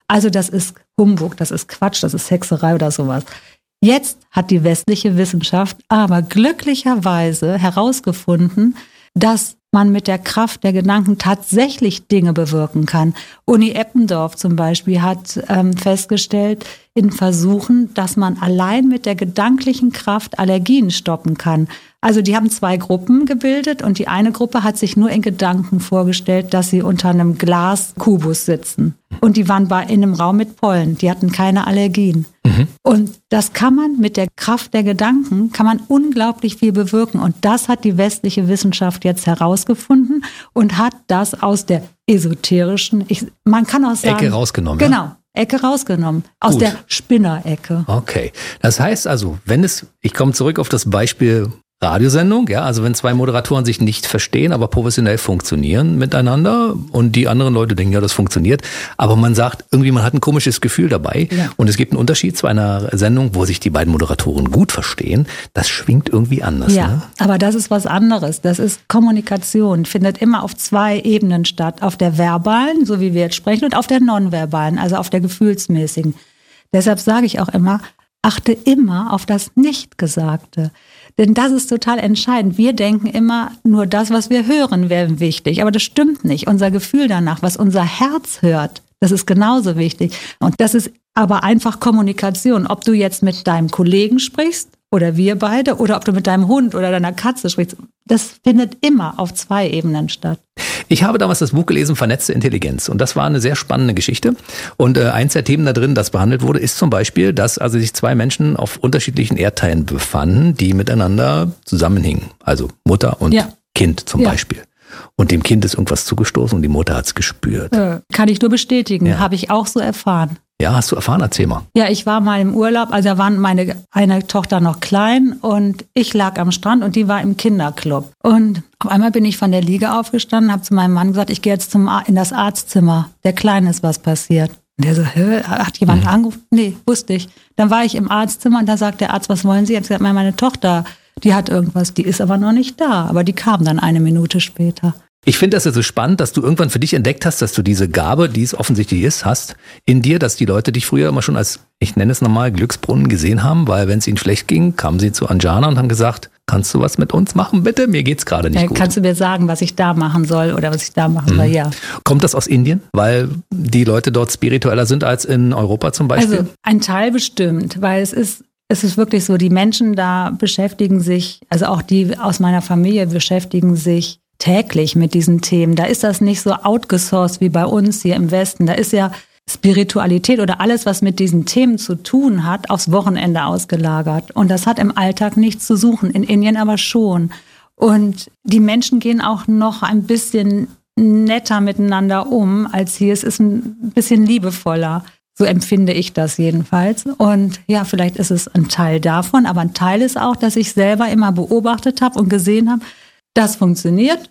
Also das ist Humbug, das ist Quatsch, das ist Hexerei oder sowas. Jetzt hat die westliche Wissenschaft aber glücklicherweise herausgefunden, dass man mit der Kraft der Gedanken tatsächlich Dinge bewirken kann. Uni Eppendorf zum Beispiel hat festgestellt in Versuchen, dass man allein mit der gedanklichen Kraft Allergien stoppen kann. Also die haben 2 Gruppen gebildet und die eine Gruppe hat sich nur in Gedanken vorgestellt, dass sie unter einem Glaskubus sitzen. Und die waren in einem Raum mit Pollen, die hatten keine Allergien. Und das kann man mit der Kraft der Gedanken, kann man unglaublich viel bewirken. Und das hat die westliche Wissenschaft jetzt herausgefunden und hat das aus der esoterischen, man kann auch sagen, Ecke rausgenommen. Genau, ja? Ecke rausgenommen, aus Gut. der Spinnerecke. Okay, das heißt also, ich komme zurück auf das Beispiel Radiosendung, ja, also wenn 2 Moderatoren sich nicht verstehen, aber professionell funktionieren miteinander und die anderen Leute denken, ja, das funktioniert, aber man sagt irgendwie, man hat ein komisches Gefühl dabei und es gibt einen Unterschied zu einer Sendung, wo sich die beiden Moderatoren gut verstehen, das schwingt irgendwie anders. Ja, ne? aber das ist was anderes, das ist Kommunikation, findet immer auf 2 Ebenen statt, auf der verbalen, so wie wir jetzt sprechen, und auf der nonverbalen, also auf der gefühlsmäßigen. Deshalb sage ich auch immer, achte immer auf das Nichtgesagte. Denn das ist total entscheidend. Wir denken immer, nur das, was wir hören, wäre wichtig. Aber das stimmt nicht. Unser Gefühl danach, was unser Herz hört, das ist genauso wichtig. Und das ist aber einfach Kommunikation. Ob du jetzt mit deinem Kollegen sprichst oder wir beide oder ob du mit deinem Hund oder deiner Katze sprichst, das findet immer auf 2 Ebenen statt. Ich habe damals das Buch gelesen, Vernetzte Intelligenz. Und das war eine sehr spannende Geschichte. Und eins der Themen da drin, das behandelt wurde, ist zum Beispiel, dass also sich 2 Menschen auf unterschiedlichen Erdteilen befanden, die miteinander zusammenhingen. Also Mutter und Kind zum Beispiel. Und dem Kind ist irgendwas zugestoßen und die Mutter hat es gespürt. Kann ich nur bestätigen, habe ich auch so erfahren. Ja, hast du erfahren? Erzähl mal. Ja, ich war mal im Urlaub, also da waren meine eine Tochter noch klein und ich lag am Strand und die war im Kinderclub. Und auf einmal bin ich von der Liege aufgestanden, habe zu meinem Mann gesagt, ich gehe jetzt in das Arztzimmer. Der Kleine ist was passiert. Und der so, hat jemand angerufen? Nee, wusste ich. Dann war ich im Arztzimmer und da sagt der Arzt, was wollen Sie? Ich habe gesagt, meine Tochter, die hat irgendwas, die ist aber noch nicht da. Aber die kam dann 1 Minute später. Ich finde das ja so spannend, dass du irgendwann für dich entdeckt hast, dass du diese Gabe, die es offensichtlich ist, hast in dir, dass die Leute dich früher immer schon als, ich nenne es nochmal, Glücksbrunnen gesehen haben, weil wenn es ihnen schlecht ging, kamen sie zu Anjana und haben gesagt, kannst du was mit uns machen, bitte? Mir geht's gerade nicht gut. Kannst du mir sagen, was ich da machen soll oder was ich da machen soll, ja. Kommt das aus Indien, weil die Leute dort spiritueller sind als in Europa zum Beispiel? Also ein Teil bestimmt, weil es ist wirklich so, die Menschen da beschäftigen sich, also auch die aus meiner Familie beschäftigen sich täglich mit diesen Themen. Da ist das nicht so outgesourced wie bei uns hier im Westen. Da ist ja Spiritualität oder alles, was mit diesen Themen zu tun hat, aufs Wochenende ausgelagert. Und das hat im Alltag nichts zu suchen, in Indien aber schon. Und die Menschen gehen auch noch ein bisschen netter miteinander um als hier. Es ist ein bisschen liebevoller. So empfinde ich das jedenfalls. Und ja, vielleicht ist es ein Teil davon, aber ein Teil ist auch, dass ich selber immer beobachtet habe und gesehen habe, das funktioniert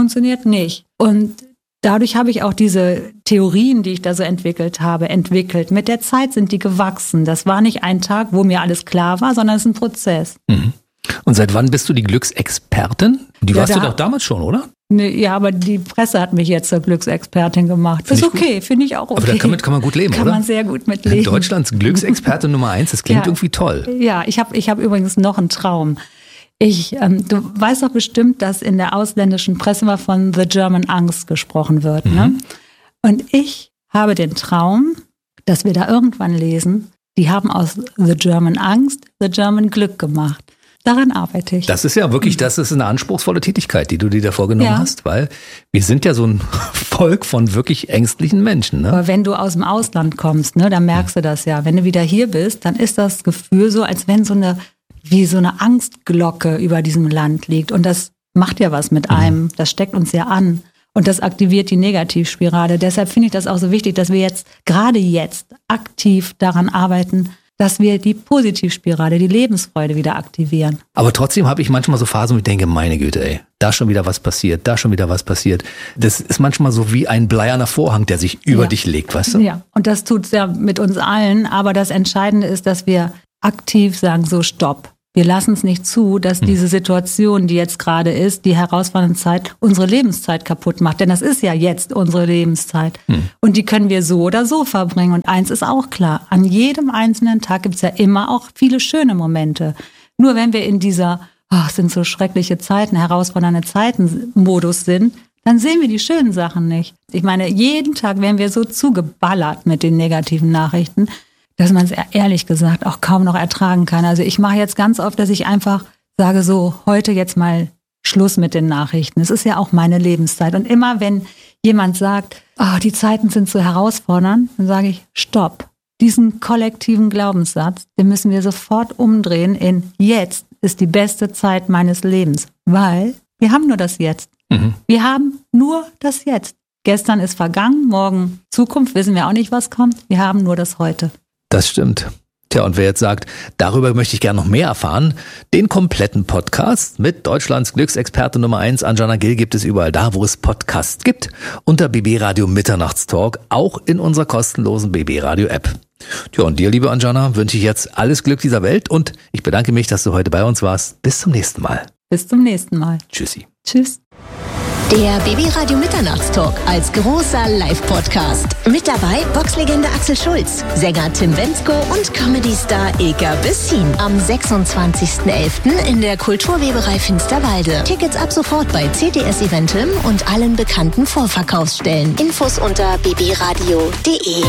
nicht. Und dadurch habe ich auch diese Theorien, die ich da so entwickelt. Mit der Zeit sind die gewachsen. Das war nicht ein Tag, wo mir alles klar war, sondern es ist ein Prozess. Mhm. Und seit wann bist du die Glücksexpertin? Die warst du doch damals schon, oder? Ne, ja, aber die Presse hat mich jetzt zur Glücksexpertin gemacht. Ist okay, finde ich auch okay. Aber da kann man gut leben, oder? Kann man sehr gut mit leben. Deutschlands Glücksexpertin Nummer 1, das klingt irgendwie toll. Ja, ich hab übrigens noch einen Traum. Du weißt doch bestimmt, dass in der ausländischen Presse mal von The German Angst gesprochen wird. Ne? Und ich habe den Traum, dass wir da irgendwann lesen, die haben aus The German Angst The German Glück gemacht. Daran arbeite ich. Das ist ja wirklich, das ist eine anspruchsvolle Tätigkeit, die du dir da vorgenommen hast, weil wir sind ja so ein Volk von wirklich ängstlichen Menschen. Ne? Aber wenn du aus dem Ausland kommst, ne, dann merkst du das ja. Wenn du wieder hier bist, dann ist das Gefühl so, als wenn wie so eine Angstglocke über diesem Land liegt. Und das macht ja was mit einem. Das steckt uns ja an. Und das aktiviert die Negativspirale. Deshalb finde ich das auch so wichtig, dass wir gerade jetzt aktiv daran arbeiten, dass wir die Positivspirale, die Lebensfreude wieder aktivieren. Aber trotzdem habe ich manchmal so Phasen, wo ich denke, meine Güte, ey, da schon wieder was passiert, da schon wieder was passiert. Das ist manchmal so wie ein bleierner Vorhang, der sich über dich legt, weißt du? Ja, und das tut's ja mit uns allen. Aber das Entscheidende ist, dass wir aktiv sagen, so stopp. Wir lassen es nicht zu, dass diese Situation, die jetzt gerade ist, die herausfordernde Zeit, unsere Lebenszeit kaputt macht. Denn das ist ja jetzt unsere Lebenszeit. Und die können wir so oder so verbringen. Und eins ist auch klar, an jedem einzelnen Tag gibt es ja immer auch viele schöne Momente. Nur wenn wir in dieser, es sind so schreckliche Zeiten, herausfordernde Zeiten Modus sind, dann sehen wir die schönen Sachen nicht. Ich meine, jeden Tag werden wir so zugeballert mit den negativen Nachrichten, dass man es ehrlich gesagt auch kaum noch ertragen kann. Also ich mache jetzt ganz oft, dass ich einfach sage so, heute jetzt mal Schluss mit den Nachrichten. Es ist ja auch meine Lebenszeit. Und immer wenn jemand sagt, die Zeiten sind so herausfordernd, dann sage ich, stopp. Diesen kollektiven Glaubenssatz, den müssen wir sofort umdrehen in jetzt ist die beste Zeit meines Lebens. Weil wir haben nur das Jetzt. Wir haben nur das Jetzt. Gestern ist vergangen, morgen Zukunft, wissen wir auch nicht, was kommt. Wir haben nur das Heute. Das stimmt. Tja, und wer jetzt sagt, darüber möchte ich gerne noch mehr erfahren, den kompletten Podcast mit Deutschlands Glücksexperte Nummer 1, Anjana Gill, gibt es überall da, wo es Podcasts gibt, unter BB Radio Mitternachtstalk, auch in unserer kostenlosen BB Radio App. Tja, und dir, liebe Anjana, wünsche ich jetzt alles Glück dieser Welt und ich bedanke mich, dass du heute bei uns warst. Bis zum nächsten Mal. Bis zum nächsten Mal. Tschüssi. Tschüss. Der BB Radio Mitternachtstalk als großer Live-Podcast. Mit dabei Boxlegende Axel Schulz, Sänger Tim Bendzko und Comedy-Star Ilka Bessin. Am 26.11. in der Kulturweberei Finsterwalde. Tickets ab sofort bei CTS Eventim und allen bekannten Vorverkaufsstellen. Infos unter bbradio.de.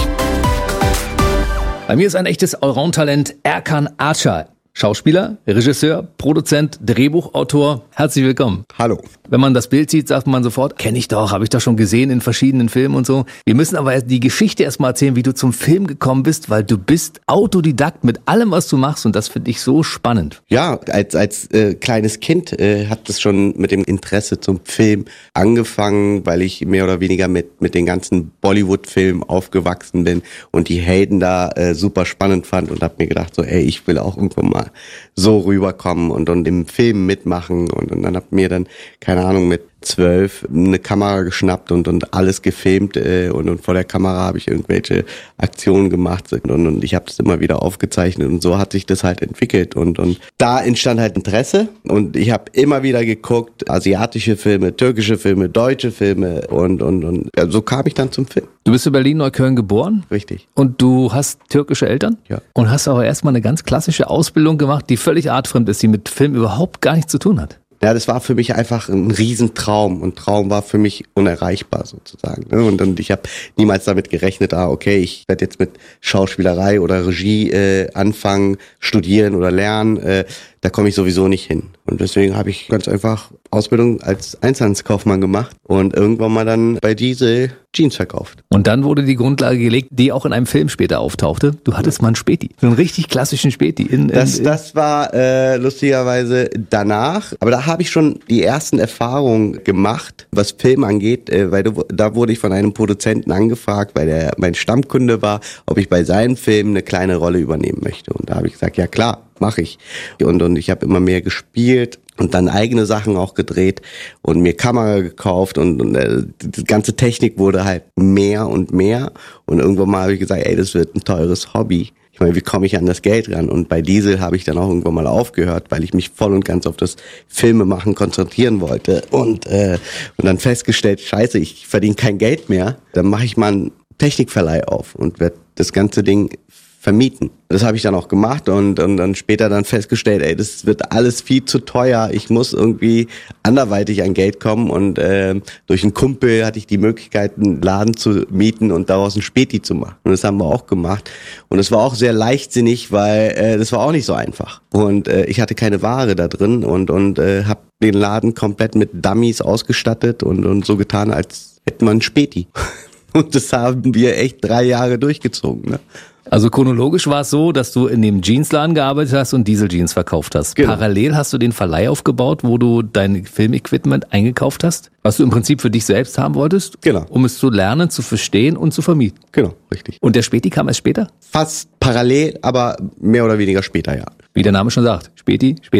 Bei mir ist ein echtes Allround-Talent, Erkan Archer. Schauspieler, Regisseur, Produzent, Drehbuchautor. Herzlich willkommen. Hallo. Wenn man das Bild sieht, sagt man sofort, kenne ich doch, habe ich doch schon gesehen in verschiedenen Filmen und so. Wir müssen aber die Geschichte erstmal erzählen, wie du zum Film gekommen bist, weil du bist Autodidakt mit allem, was du machst und das finde ich so spannend. Ja, als kleines Kind hat es schon mit dem Interesse zum Film angefangen, weil ich mehr oder weniger mit den ganzen Bollywood-Filmen aufgewachsen bin und die Helden da super spannend fand und habe mir gedacht, so ich will auch irgendwann mal so rüberkommen und im Film mitmachen und dann hab mir dann, keine Ahnung, mit 12 eine Kamera geschnappt und alles gefilmt und vor der Kamera habe ich irgendwelche Aktionen gemacht und ich habe das immer wieder aufgezeichnet und so hat sich das halt entwickelt und da entstand halt Interesse und ich habe immer wieder geguckt, asiatische Filme, türkische Filme, deutsche Filme und ja, so kam ich dann zum Film. Du bist in Berlin-Neukölln geboren? Richtig. Und du hast türkische Eltern? Ja. Und hast aber erstmal eine ganz klassische Ausbildung gemacht, die völlig artfremd ist, die mit Film überhaupt gar nichts zu tun hat. Ja, das war für mich einfach ein Riesentraum und Traum war für mich unerreichbar sozusagen. Und ich habe niemals damit gerechnet, okay, ich werde jetzt mit Schauspielerei oder Regie anfangen, studieren oder lernen. Da komme ich sowieso nicht hin. Und deswegen habe ich ganz einfach Ausbildung als Einzelhandelskaufmann gemacht und irgendwann mal dann bei Diesel Jeans verkauft. Und dann wurde die Grundlage gelegt, die auch in einem Film später auftauchte. Du hattest mal einen Späti, so einen richtig klassischen Späti. Das war lustigerweise danach, aber da habe ich schon die ersten Erfahrungen gemacht, was Film angeht, weil da wurde ich von einem Produzenten angefragt, weil der mein Stammkunde war, ob ich bei seinen Filmen eine kleine Rolle übernehmen möchte. Und da habe ich gesagt, ja klar, mache ich. Und ich habe immer mehr gespielt und dann eigene Sachen auch gedreht und mir Kamera gekauft und die ganze Technik wurde halt mehr und mehr und irgendwann mal habe ich gesagt, das wird ein teures Hobby. Ich meine, wie komme ich an das Geld ran? Und bei Diesel habe ich dann auch irgendwann mal aufgehört, weil ich mich voll und ganz auf das Filmemachen konzentrieren wollte und dann festgestellt, scheiße, ich verdiene kein Geld mehr, dann mache ich mal einen Technikverleih auf und werde das ganze Ding vermieten. Das habe ich dann auch gemacht und dann später dann festgestellt, das wird alles viel zu teuer. Ich muss irgendwie anderweitig an Geld kommen und durch einen Kumpel hatte ich die Möglichkeit, einen Laden zu mieten und daraus einen Späti zu machen. Und das haben wir auch gemacht. Und es war auch sehr leichtsinnig, weil das war auch nicht so einfach. Und ich hatte keine Ware da drin und habe den Laden komplett mit Dummies ausgestattet und so getan, als hätte man einen Späti. Und das haben wir echt 3 Jahre durchgezogen, ne? Also chronologisch war es so, dass du in dem Jeansladen gearbeitet hast und Dieseljeans verkauft hast. Genau. Parallel hast du den Verleih aufgebaut, wo du dein Filmequipment eingekauft hast, was du im Prinzip für dich selbst haben wolltest, genau, um es zu lernen, zu verstehen und zu vermieten. Genau, richtig. Und der Späti kam erst später? Fast parallel, aber mehr oder weniger später, ja. Wie der Name schon sagt, Späti, später.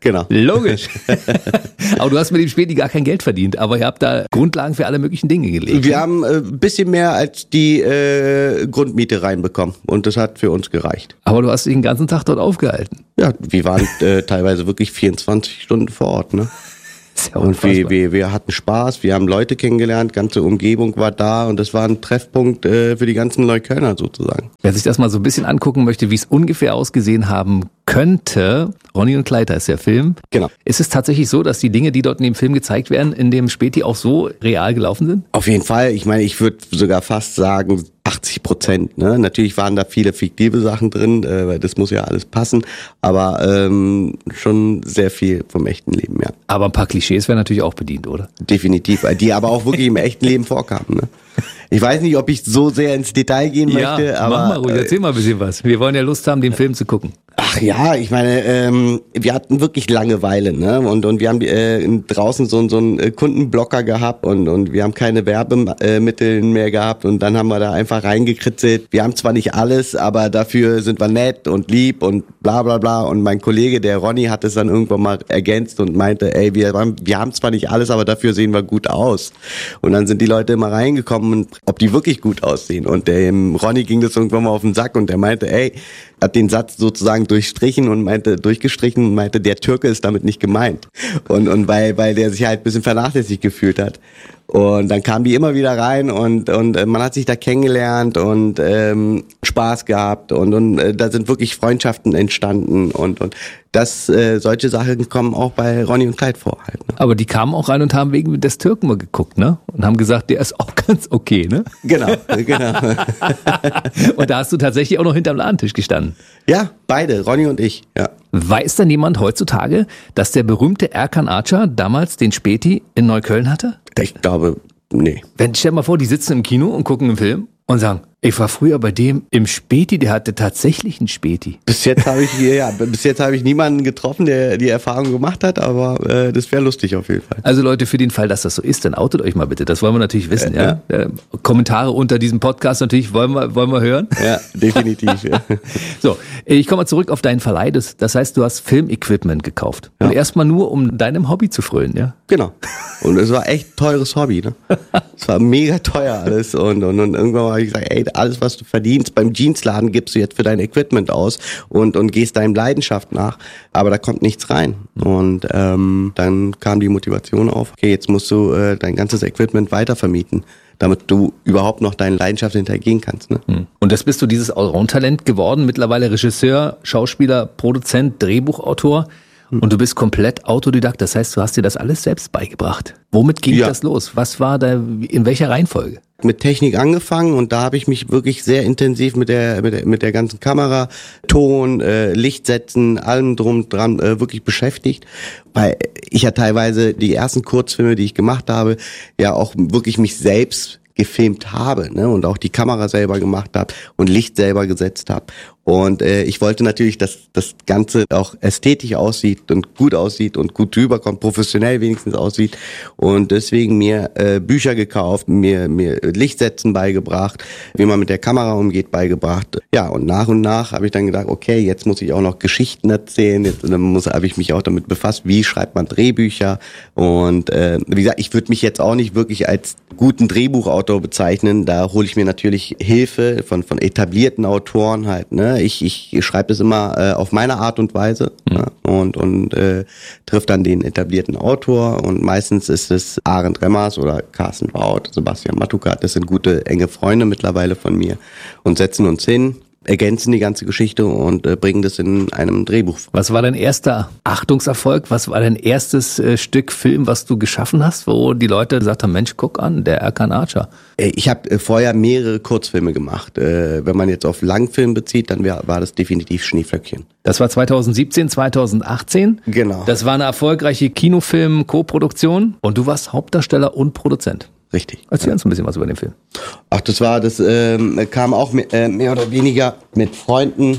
Genau. Logisch. Aber du hast mit dem Späti gar kein Geld verdient, aber ihr habt da Grundlagen für alle möglichen Dinge gelegt. Wir haben ein bisschen mehr als die Grundmiete reinbekommen und das hat für uns gereicht. Aber du hast dich den ganzen Tag dort aufgehalten. Ja, wir waren teilweise wirklich 24 Stunden vor Ort, ne? Ja, und wir hatten Spaß, wir haben Leute kennengelernt, ganze Umgebung war da und das war ein Treffpunkt für die ganzen Neuköllner sozusagen. Wer sich das mal so ein bisschen angucken möchte, wie es ungefähr ausgesehen haben könnte, Ronny und Clyde heißt der Film. Genau. Ist es tatsächlich so, dass die Dinge, die dort in dem Film gezeigt werden, in dem Späti auch so real gelaufen sind? Auf jeden Fall, ich meine, ich würde sogar fast sagen 80%. Ne? Natürlich waren da viele fiktive Sachen drin, weil das muss ja alles passen, aber schon sehr viel vom echten Leben, ja. Aber ein paar Klischees werden natürlich auch bedient, oder? Definitiv, die aber auch wirklich im echten Leben vorkamen. Ne? Ich weiß nicht, ob ich so sehr ins Detail gehen möchte, aber... mach mal ruhig, erzähl mal ein bisschen was. Wir wollen ja Lust haben, den Film zu gucken. Ach ja, ich meine, wir hatten wirklich Langeweile, ne? Und wir haben draußen so einen Kundenblocker gehabt und wir haben keine Werbemittel mehr gehabt und dann haben wir da einfach reingekritzelt. Wir haben zwar nicht alles, aber dafür sind wir nett und lieb und bla bla bla. Und mein Kollege, der Ronny, hat es dann irgendwann mal ergänzt und meinte, ey, wir haben zwar nicht alles, aber dafür sehen wir gut aus. Und dann sind die Leute immer reingekommen, ob die wirklich gut aussehen. Und dem Ronny ging das irgendwann mal auf den Sack und der meinte, ey, hat den Satz sozusagen durchgestrichen und meinte, der Türke ist damit nicht gemeint. Und weil der sich halt ein bisschen vernachlässigt gefühlt hat. Und dann kamen die immer wieder rein und man hat sich da kennengelernt und Spaß gehabt und da sind wirklich Freundschaften entstanden und das solche Sachen kommen auch bei Ronny und Clyde vor halt. Ne? Aber die kamen auch rein und haben wegen des Türken mal geguckt, ne? Und haben gesagt, der ist auch ganz okay, ne? Genau. Und da hast du tatsächlich auch noch hinterm Ladentisch gestanden. Ja, beide, Ronny und ich, ja. Weiß denn jemand heutzutage, dass der berühmte Erkan Archer damals den Späti in Neukölln hatte? Ich glaube, nee. Stell dir mal vor, die sitzen im Kino und gucken einen Film und sagen, ich war früher bei dem im Späti, der hatte tatsächlich einen Späti. Bis jetzt habe ich niemanden getroffen, der die Erfahrung gemacht hat, aber das wäre lustig auf jeden Fall. Also Leute, für den Fall, dass das so ist, dann outet euch mal bitte. Das wollen wir natürlich wissen, ja. Kommentare unter diesem Podcast natürlich wollen wir hören. Ja, definitiv. Ja. So, ich komme mal zurück auf deinen Verleih. Das heißt, du hast Filmequipment gekauft. Ja. Und erstmal nur, um deinem Hobby zu frönen, ja? Genau. Und es war echt teures Hobby, ne? Es war mega teuer alles und irgendwann habe ich gesagt, ey, alles, was du verdienst beim Jeansladen, gibst du jetzt für dein Equipment aus und gehst deinem Leidenschaft nach, aber da kommt nichts rein. Und dann kam die Motivation auf, okay, jetzt musst du dein ganzes Equipment weitervermieten, damit du überhaupt noch deine Leidenschaft hintergehen kannst. Ne? Und das bist du dieses Allround-Talent geworden, mittlerweile Regisseur, Schauspieler, Produzent, Drehbuchautor. Und du bist komplett Autodidakt, das heißt, du hast dir das alles selbst beigebracht. Womit ging das los? Was war da, in welcher Reihenfolge? Mit Technik angefangen und da habe ich mich wirklich sehr intensiv mit der ganzen Kamera, Ton, Lichtsetzen, allem drum dran wirklich beschäftigt, weil ich ja teilweise die ersten Kurzfilme, die ich gemacht habe, ja auch wirklich mich selbst gefilmt habe, ne, und auch die Kamera selber gemacht habe und Licht selber gesetzt habe. Und ich wollte natürlich, dass das Ganze auch ästhetisch aussieht und gut rüberkommt, professionell wenigstens aussieht. Und deswegen mir Bücher gekauft, mir Lichtsetzen beigebracht, wie man mit der Kamera umgeht, beigebracht. Ja, und nach habe ich dann gedacht, okay, jetzt muss ich auch noch Geschichten erzählen. Habe ich mich auch damit befasst, wie schreibt man Drehbücher. Und wie gesagt, ich würde mich jetzt auch nicht wirklich als guten Drehbuchautor bezeichnen. Da hole ich mir natürlich Hilfe von etablierten Autoren halt, ne. Ich schreibe es immer auf meine Art und Weise, ne? und trifft dann den etablierten Autor und meistens ist es Arend Remmers oder Carsten Baut, Sebastian Matukat, das sind gute, enge Freunde mittlerweile von mir und setzen uns hin, ergänzen die ganze Geschichte und bringen das in einem Drehbuch. Was war dein erster Achtungserfolg? Was war dein erstes Stück Film, was du geschaffen hast, wo die Leute gesagt haben, Mensch, guck an, der Erkan Archer? Ich habe vorher mehrere Kurzfilme gemacht. Wenn man jetzt auf Langfilm bezieht, dann war das definitiv Schneeflöckchen. Das war 2017, 2018. Genau. Das war eine erfolgreiche Kinofilm-Koproduktion und du warst Hauptdarsteller und Produzent. Richtig. Erzähl uns ein bisschen was über den Film. Ach, das kam auch mehr oder weniger mit Freunden,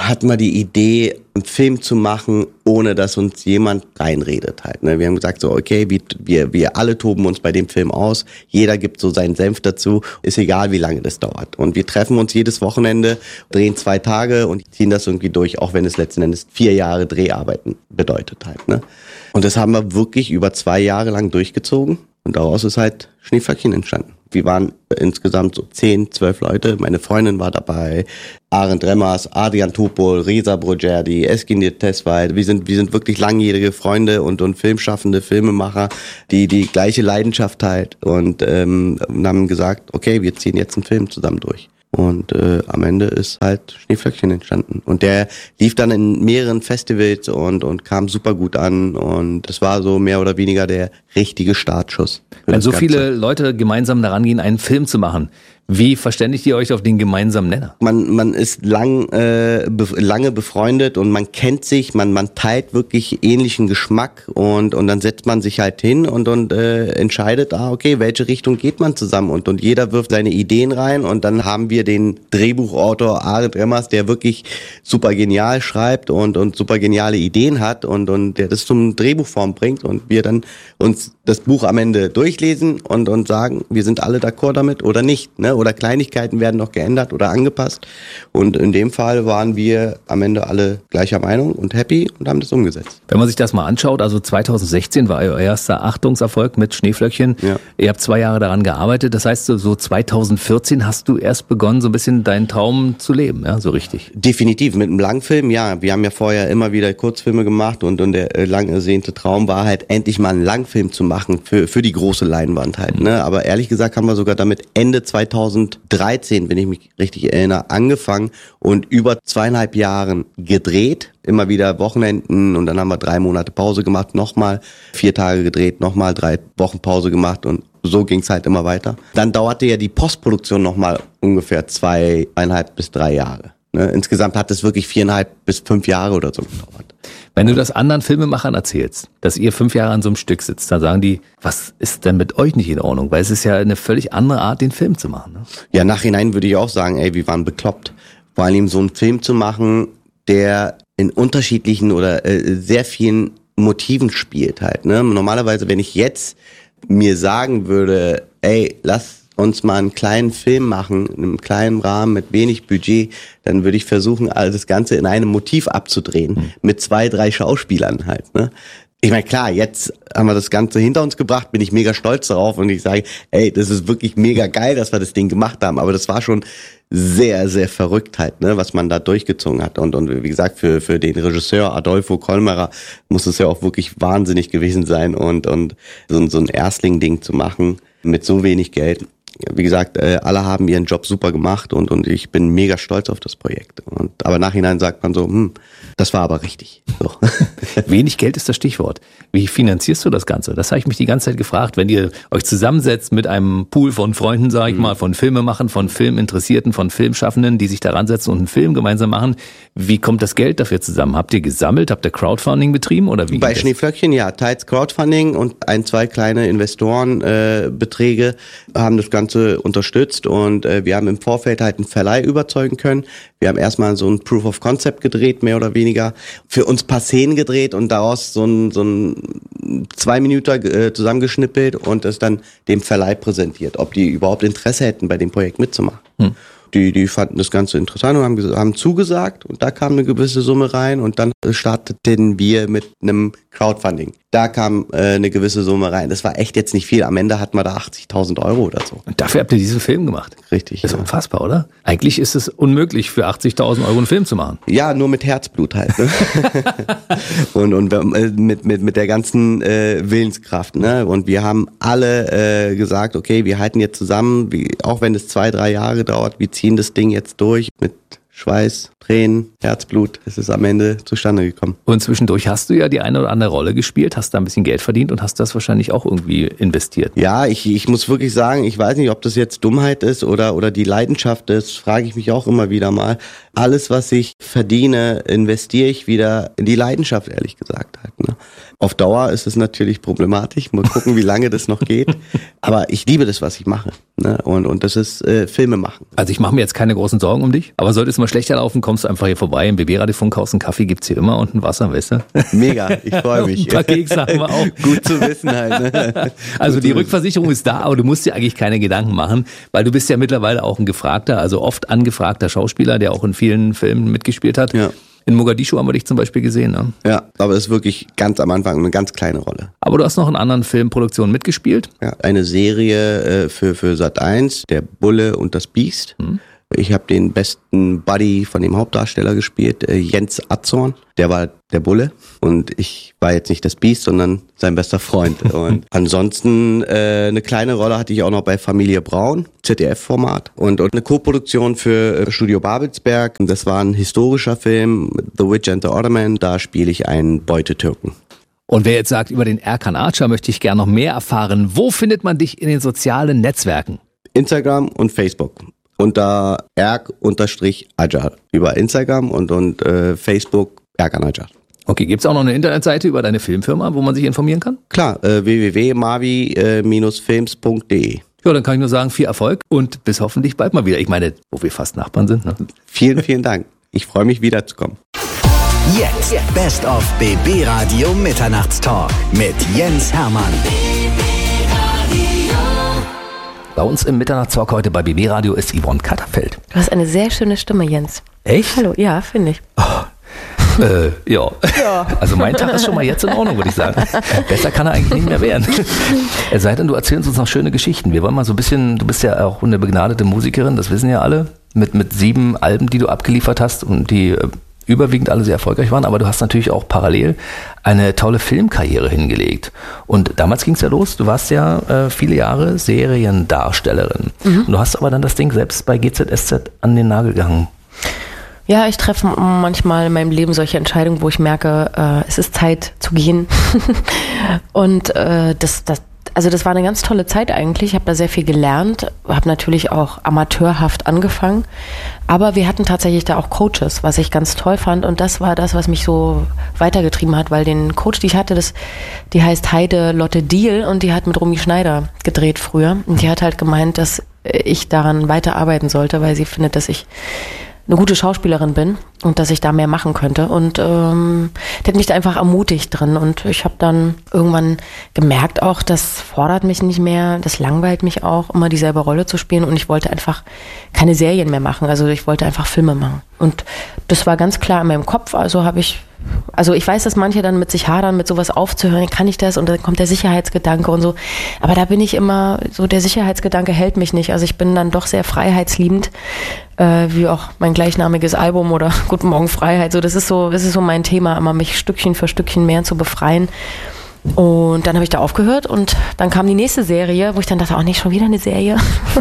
hatten wir die Idee, einen Film zu machen, ohne dass uns jemand reinredet halt. Ne? Wir haben gesagt so, okay, wir alle toben uns bei dem Film aus, jeder gibt so seinen Senf dazu, ist egal, wie lange das dauert. Und wir treffen uns jedes Wochenende, drehen 2 Tage und ziehen das irgendwie durch, auch wenn es letzten Endes 4 Jahre Dreharbeiten bedeutet halt. Ne? Und das haben wir wirklich über 2 Jahre lang durchgezogen und daraus ist halt Schneeflöckchen entstanden. Wir waren insgesamt so 10, 12 Leute. Meine Freundin war dabei, Arend Remmers, Adrian Topol, Reza Brogerdi, Eskinir Tesfaye. Wir sind wirklich langjährige Freunde und filmschaffende Filmemacher, die gleiche Leidenschaft halt und haben gesagt, okay, wir ziehen jetzt einen Film zusammen durch. Und am Ende ist halt Schneeflöckchen entstanden. Und der lief dann in mehreren Festivals und kam super gut an. Und es war so mehr oder weniger der richtige Startschuss. Wenn so viele Leute gemeinsam daran gehen, einen Film zu machen, wie verständigt ihr euch auf den gemeinsamen Nenner? Man ist lange befreundet und man kennt sich, man teilt wirklich ähnlichen Geschmack und dann setzt man sich halt hin und entscheidet, okay, welche Richtung geht man zusammen und jeder wirft seine Ideen rein und dann haben wir den Drehbuchautor Arend Remmers, der wirklich super genial schreibt und super geniale Ideen hat und der das zum Drehbuchform bringt und wir dann uns das Buch am Ende durchlesen und sagen, wir sind alle d'accord damit oder nicht, ne? Oder Kleinigkeiten werden noch geändert oder angepasst. Und in dem Fall waren wir am Ende alle gleicher Meinung und happy und haben das umgesetzt. Wenn man sich das mal anschaut, also 2016 war euer erster Achtungserfolg mit Schneeflöckchen. Ja. Ihr habt 2 Jahre daran gearbeitet. Das heißt, so 2014 hast du erst begonnen, so ein bisschen deinen Traum zu leben, ja, so richtig. Definitiv. Mit einem Langfilm, ja. Wir haben ja vorher immer wieder Kurzfilme gemacht und der lang ersehnte Traum war halt, endlich mal einen Langfilm zu machen für die große Leinwand halt, ne. Aber ehrlich gesagt haben wir sogar damit Ende 2013, wenn ich mich richtig erinnere, angefangen und über 2,5 Jahren gedreht. Immer wieder Wochenenden und dann haben wir 3 Monate Pause gemacht, nochmal 4 Tage gedreht, nochmal 3 Wochen Pause gemacht und so ging's halt immer weiter. Dann dauerte ja die Postproduktion nochmal ungefähr 2,5 bis 3 Jahre. Ne? Insgesamt hat es wirklich 4,5 bis 5 Jahre oder so gedauert. Wenn du das anderen Filmemachern erzählst, dass ihr 5 Jahre an so einem Stück sitzt, dann sagen die, was ist denn mit euch nicht in Ordnung? Weil es ist ja eine völlig andere Art, den Film zu machen. Ne? Ja, nachhinein würde ich auch sagen, wir waren bekloppt. Vor allem so einen Film zu machen, der in unterschiedlichen oder sehr vielen Motiven spielt halt. Ne? Normalerweise, wenn ich jetzt mir sagen würde, lass uns mal einen kleinen Film machen, in einem kleinen Rahmen mit wenig Budget, dann würde ich versuchen, das Ganze in einem Motiv abzudrehen, mit 2, 3 Schauspielern halt, ne? Ich meine, klar, jetzt haben wir das Ganze hinter uns gebracht, bin ich mega stolz darauf und ich sage, das ist wirklich mega geil, dass wir das Ding gemacht haben, aber das war schon sehr, sehr verrückt halt, ne, was man da durchgezogen hat und wie gesagt, für den Regisseur Adolfo Kolmerer muss es ja auch wirklich wahnsinnig gewesen sein und so ein Erstling-Ding zu machen mit so wenig Geld. Wie gesagt, alle haben ihren Job super gemacht und ich bin mega stolz auf das Projekt. Aber nachhinein sagt man so, das war aber richtig. So. Wenig Geld ist das Stichwort. Wie finanzierst du das Ganze? Das habe ich mich die ganze Zeit gefragt. Wenn ihr euch zusammensetzt mit einem Pool von Freunden, sage ich mal, von Filmemachern, von Filminteressierten, von Filmschaffenden, die sich daran setzen und einen Film gemeinsam machen, wie kommt das Geld dafür zusammen? Habt ihr gesammelt? Habt ihr Crowdfunding betrieben? Oder wie? Bei Schneeflöckchen, ja, teils Crowdfunding und 1, 2 kleine Investorenbeträge haben das Ganze unterstützt und wir haben im Vorfeld halt einen Verleih überzeugen können. Wir haben erstmal so ein Proof of Concept gedreht, mehr oder weniger. Für uns paar Szenen gedreht und daraus so ein 2 Minuten zusammengeschnippelt und es dann dem Verleih präsentiert, ob die überhaupt Interesse hätten, bei dem Projekt mitzumachen. Die fanden das Ganze interessant und haben zugesagt und da kam eine gewisse Summe rein und dann starteten wir mit einem Crowdfunding. Da kam eine gewisse Summe rein. Das war echt jetzt nicht viel. Am Ende hatten wir da 80.000 € oder so. Und dafür habt ihr diesen Film gemacht? Richtig. Das ist unfassbar, oder? Eigentlich ist es unmöglich, für 80.000 € einen Film zu machen. Ja, nur mit Herzblut halt. Ne? und mit der ganzen Willenskraft. Ne? Und wir haben alle gesagt, okay, wir halten jetzt zusammen, auch wenn es 2, 3 Jahre dauert, wir ziehen das Ding jetzt durch mit Schweiß, Tränen, Herzblut. Es ist am Ende zustande gekommen. Und zwischendurch hast du ja die eine oder andere Rolle gespielt, hast da ein bisschen Geld verdient und hast das wahrscheinlich auch irgendwie investiert. Ja, ich muss wirklich sagen, ich weiß nicht, ob das jetzt Dummheit ist oder die Leidenschaft ist, frage ich mich auch immer wieder mal. Alles, was ich verdiene, investiere ich wieder in die Leidenschaft, ehrlich gesagt halt. Ne? Auf Dauer ist es natürlich problematisch. Mal gucken, wie lange das noch geht. Aber ich liebe das, was ich mache. Ne? Und das ist Filme machen. Also ich mache mir jetzt keine großen Sorgen um dich. Aber sollte es mal schlechter laufen, kommst du einfach hier vorbei im BB-Radio-Funkhaus. Einen Kaffee gibt's hier immer und ein Wasser, weißt du? Mega, ich freue mich. Ein paar Kekse haben wir auch. Gut zu wissen halt. Ne? Also die Rückversicherung ist da, aber du musst dir eigentlich keine Gedanken machen, weil du bist ja mittlerweile auch ein gefragter, also oft angefragter Schauspieler, der auch in vielen Filmen mitgespielt hat. Ja. In Mogadischu haben wir dich zum Beispiel gesehen. Ne? Ja, aber es ist wirklich ganz am Anfang eine ganz kleine Rolle. Aber du hast noch in anderen Filmproduktionen mitgespielt. Ja, eine Serie für Sat.1, Der Bulle und das Biest. Ich habe den besten Buddy von dem Hauptdarsteller gespielt, Jens Atzorn. Der war der Bulle und ich war jetzt nicht das Biest, sondern sein bester Freund. Und ansonsten eine kleine Rolle hatte ich auch noch bei Familie Braun, ZDF-Format. Und eine Co-Produktion für Studio Babelsberg. Das war ein historischer Film, The Witch and the Ottoman. Da spiele ich einen Beutetürken. Und wer jetzt sagt, über den Erkan Archer möchte ich gerne noch mehr erfahren, wo findet man dich in den sozialen Netzwerken? Instagram und Facebook. Unter Erk_Ajar über Instagram und Facebook Erkan Ajar. Okay, gibt's auch noch eine Internetseite über deine Filmfirma, wo man sich informieren kann? Klar, www.mavi-films.de. Ja, dann kann ich nur sagen, viel Erfolg und bis hoffentlich bald mal wieder. Ich meine, wo wir fast Nachbarn sind. Ne? Vielen, vielen Dank. Ich freue mich wiederzukommen. Jetzt Best of BB Radio Mitternachtstalk mit Jens Hermann. Bei uns im Mitternachtstalk heute bei BB Radio ist Yvonne Katterfeld. Du hast eine sehr schöne Stimme, Jens. Echt? Hallo, ja, finde ich. Ja. Also mein Tag ist schon mal jetzt in Ordnung, würde ich sagen. Besser kann er eigentlich nicht mehr werden. Es sei denn, du erzählst uns noch schöne Geschichten. Wir wollen mal so ein bisschen, du bist ja auch eine begnadete Musikerin, das wissen ja alle, mit 7 Alben, die du abgeliefert hast und die überwiegend alle sehr erfolgreich waren, aber du hast natürlich auch parallel eine tolle Filmkarriere hingelegt. Und damals ging es ja los, du warst ja viele Jahre Seriendarstellerin. Und du hast aber dann das Ding selbst bei GZSZ an den Nagel gehangen. Ja, ich treffe manchmal in meinem Leben solche Entscheidungen, wo ich merke, es ist Zeit zu gehen. Und das war eine ganz tolle Zeit eigentlich. Ich habe da sehr viel gelernt, habe natürlich auch amateurhaft angefangen. Aber wir hatten tatsächlich da auch Coaches, was ich ganz toll fand. Und das war das, was mich so weitergetrieben hat, weil den Coach, die ich hatte, die heißt Heide Lotte Diehl und die hat mit Romy Schneider gedreht früher. Und die hat halt gemeint, dass ich daran weiterarbeiten sollte, weil sie findet, dass ich eine gute Schauspielerin bin und dass ich da mehr machen könnte. Und die hat mich da einfach ermutigt drin. Und ich habe dann irgendwann gemerkt auch, das fordert mich nicht mehr, das langweilt mich auch, immer dieselbe Rolle zu spielen. Und ich wollte einfach keine Serien mehr machen. Also ich wollte einfach Filme machen. Und das war ganz klar in meinem Kopf. Also ich weiß, dass manche dann mit sich hadern, mit sowas aufzuhören, kann ich das? Und dann kommt der Sicherheitsgedanke und so. Aber da bin ich immer so, der Sicherheitsgedanke hält mich nicht. Also ich bin dann doch sehr freiheitsliebend, wie auch mein gleichnamiges Album oder Guten Morgen Freiheit. So, das ist so mein Thema, immer mich Stückchen für Stückchen mehr zu befreien. Und dann habe ich da aufgehört und dann kam die nächste Serie, wo ich dann dachte, auch nicht schon wieder eine Serie.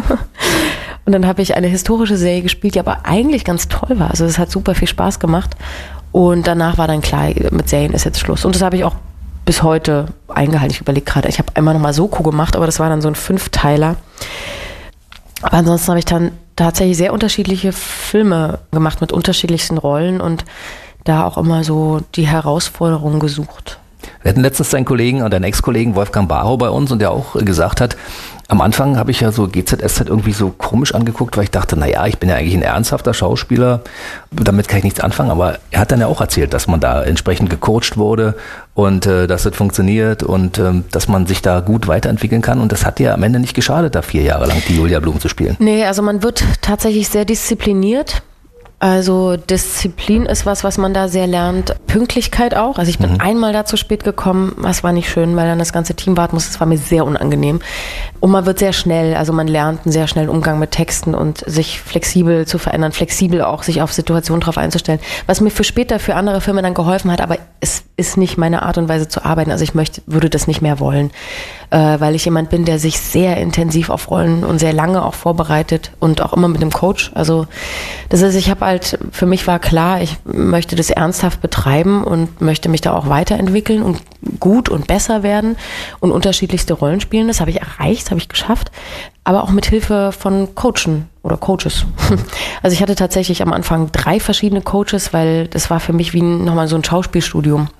Und dann habe ich eine historische Serie gespielt, die aber eigentlich ganz toll war. Also es hat super viel Spaß gemacht. Und danach war dann klar, mit Serien ist jetzt Schluss. Und das habe ich auch bis heute eingehalten. Ich überlege gerade, ich habe einmal nochmal Soko gemacht, aber das war dann so ein 5-Teiler. Aber ansonsten habe ich dann tatsächlich sehr unterschiedliche Filme gemacht mit unterschiedlichsten Rollen und da auch immer so die Herausforderung gesucht. Wir hatten letztens deinen Kollegen und deinen Ex-Kollegen Wolfgang Barrow bei uns und der auch gesagt hat, am Anfang habe ich ja so GZSZ irgendwie so komisch angeguckt, weil ich dachte, naja, ich bin ja eigentlich ein ernsthafter Schauspieler, damit kann ich nichts anfangen, aber er hat dann ja auch erzählt, dass man da entsprechend gecoacht wurde und dass das funktioniert und dass man sich da gut weiterentwickeln kann und das hat dir am Ende nicht geschadet, da 4 Jahre lang die Julia Blum zu spielen. Nee, also man wird tatsächlich sehr diszipliniert. Also Disziplin ist was man da sehr lernt. Pünktlichkeit auch. Also ich bin einmal da zu spät gekommen. Das war nicht schön, weil dann das ganze Team warten muss. Das war mir sehr unangenehm. Und man wird sehr schnell, also man lernt einen sehr schnellen Umgang mit Texten und sich flexibel zu verändern, flexibel auch sich auf Situationen drauf einzustellen. Was mir für später für andere Filme dann geholfen hat, aber es ist nicht meine Art und Weise zu arbeiten. Also ich würde das nicht mehr wollen, weil ich jemand bin, der sich sehr intensiv auf Rollen und sehr lange auch vorbereitet und auch immer mit einem Coach. Also das heißt, für mich war klar, ich möchte das ernsthaft betreiben und möchte mich da auch weiterentwickeln und gut und besser werden und unterschiedlichste Rollen spielen. Das habe ich erreicht, das habe ich geschafft, aber auch mit Hilfe von Coaches. Also ich hatte tatsächlich am Anfang 3 verschiedene Coaches, weil das war für mich wie nochmal so ein Schauspielstudium.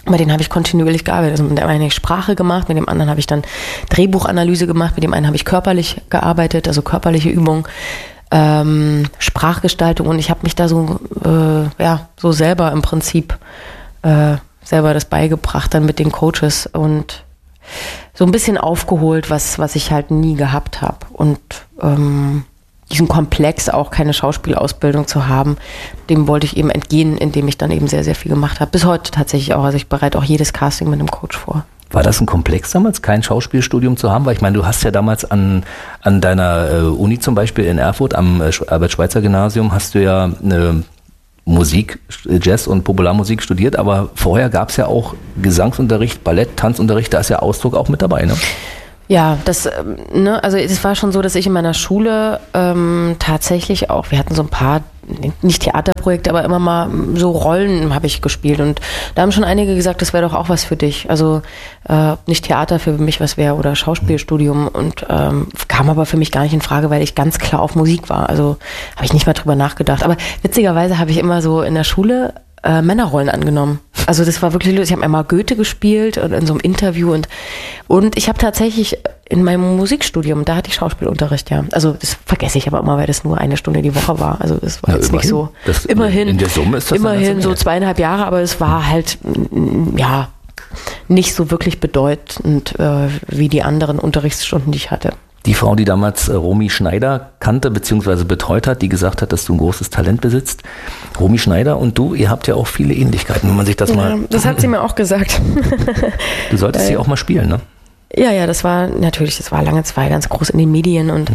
Bei denen habe ich kontinuierlich gearbeitet. Also mit dem einen habe ich Sprache gemacht, mit dem anderen habe ich dann Drehbuchanalyse gemacht, mit dem einen habe ich körperlich gearbeitet, also körperliche Übungen, Sprachgestaltung, und ich habe mich da so selber im Prinzip selber das beigebracht dann mit den Coaches und so ein bisschen aufgeholt, was ich halt nie gehabt habe. Und diesen Komplex, auch keine Schauspielausbildung zu haben, dem wollte ich eben entgehen, indem ich dann eben sehr, sehr viel gemacht habe. Bis heute tatsächlich auch. Also ich bereite auch jedes Casting mit einem Coach vor. War das ein Komplex damals, kein Schauspielstudium zu haben? Weil ich meine, du hast ja damals an deiner Uni zum Beispiel in Erfurt, am Albert-Schweitzer-Gymnasium, hast du ja eine Musik, Jazz und Popularmusik studiert, aber vorher gab es ja auch Gesangsunterricht, Ballett, Tanzunterricht, da ist ja Ausdruck auch mit dabei, ne? Ja, also es war schon so, dass ich in meiner Schule tatsächlich auch, wir hatten so ein paar, nicht Theaterprojekte, aber immer mal so Rollen habe ich gespielt, und da haben schon einige gesagt, das wäre doch auch was für dich. Also nicht Theater für mich was wäre oder Schauspielstudium, und kam aber für mich gar nicht in Frage, weil ich ganz klar auf Musik war. Also habe ich nicht mal drüber nachgedacht. Aber witzigerweise habe ich immer so in der Schule Männerrollen angenommen. Also das war wirklich lustig. Ich habe einmal Goethe gespielt und in so einem Interview, und ich habe tatsächlich in meinem Musikstudium, da hatte ich Schauspielunterricht, ja. Also das vergesse ich aber immer, weil das nur 1 Stunde die Woche war. Also das war jetzt nicht so. Immerhin. In der Summe ist das immerhin so 2,5 Jahre, aber es war halt, ja, nicht so wirklich bedeutend wie die anderen Unterrichtsstunden, die ich hatte. Die Frau, die damals Romy Schneider kannte bzw. betreut hat, die gesagt hat, dass du ein großes Talent besitzt. Romy Schneider und du, ihr habt ja auch viele Ähnlichkeiten, wenn man sich das mal... Das hat sie mir auch gesagt. Du solltest sie auch mal spielen, ne? Ja, das war lange Zeit ganz groß in den Medien, und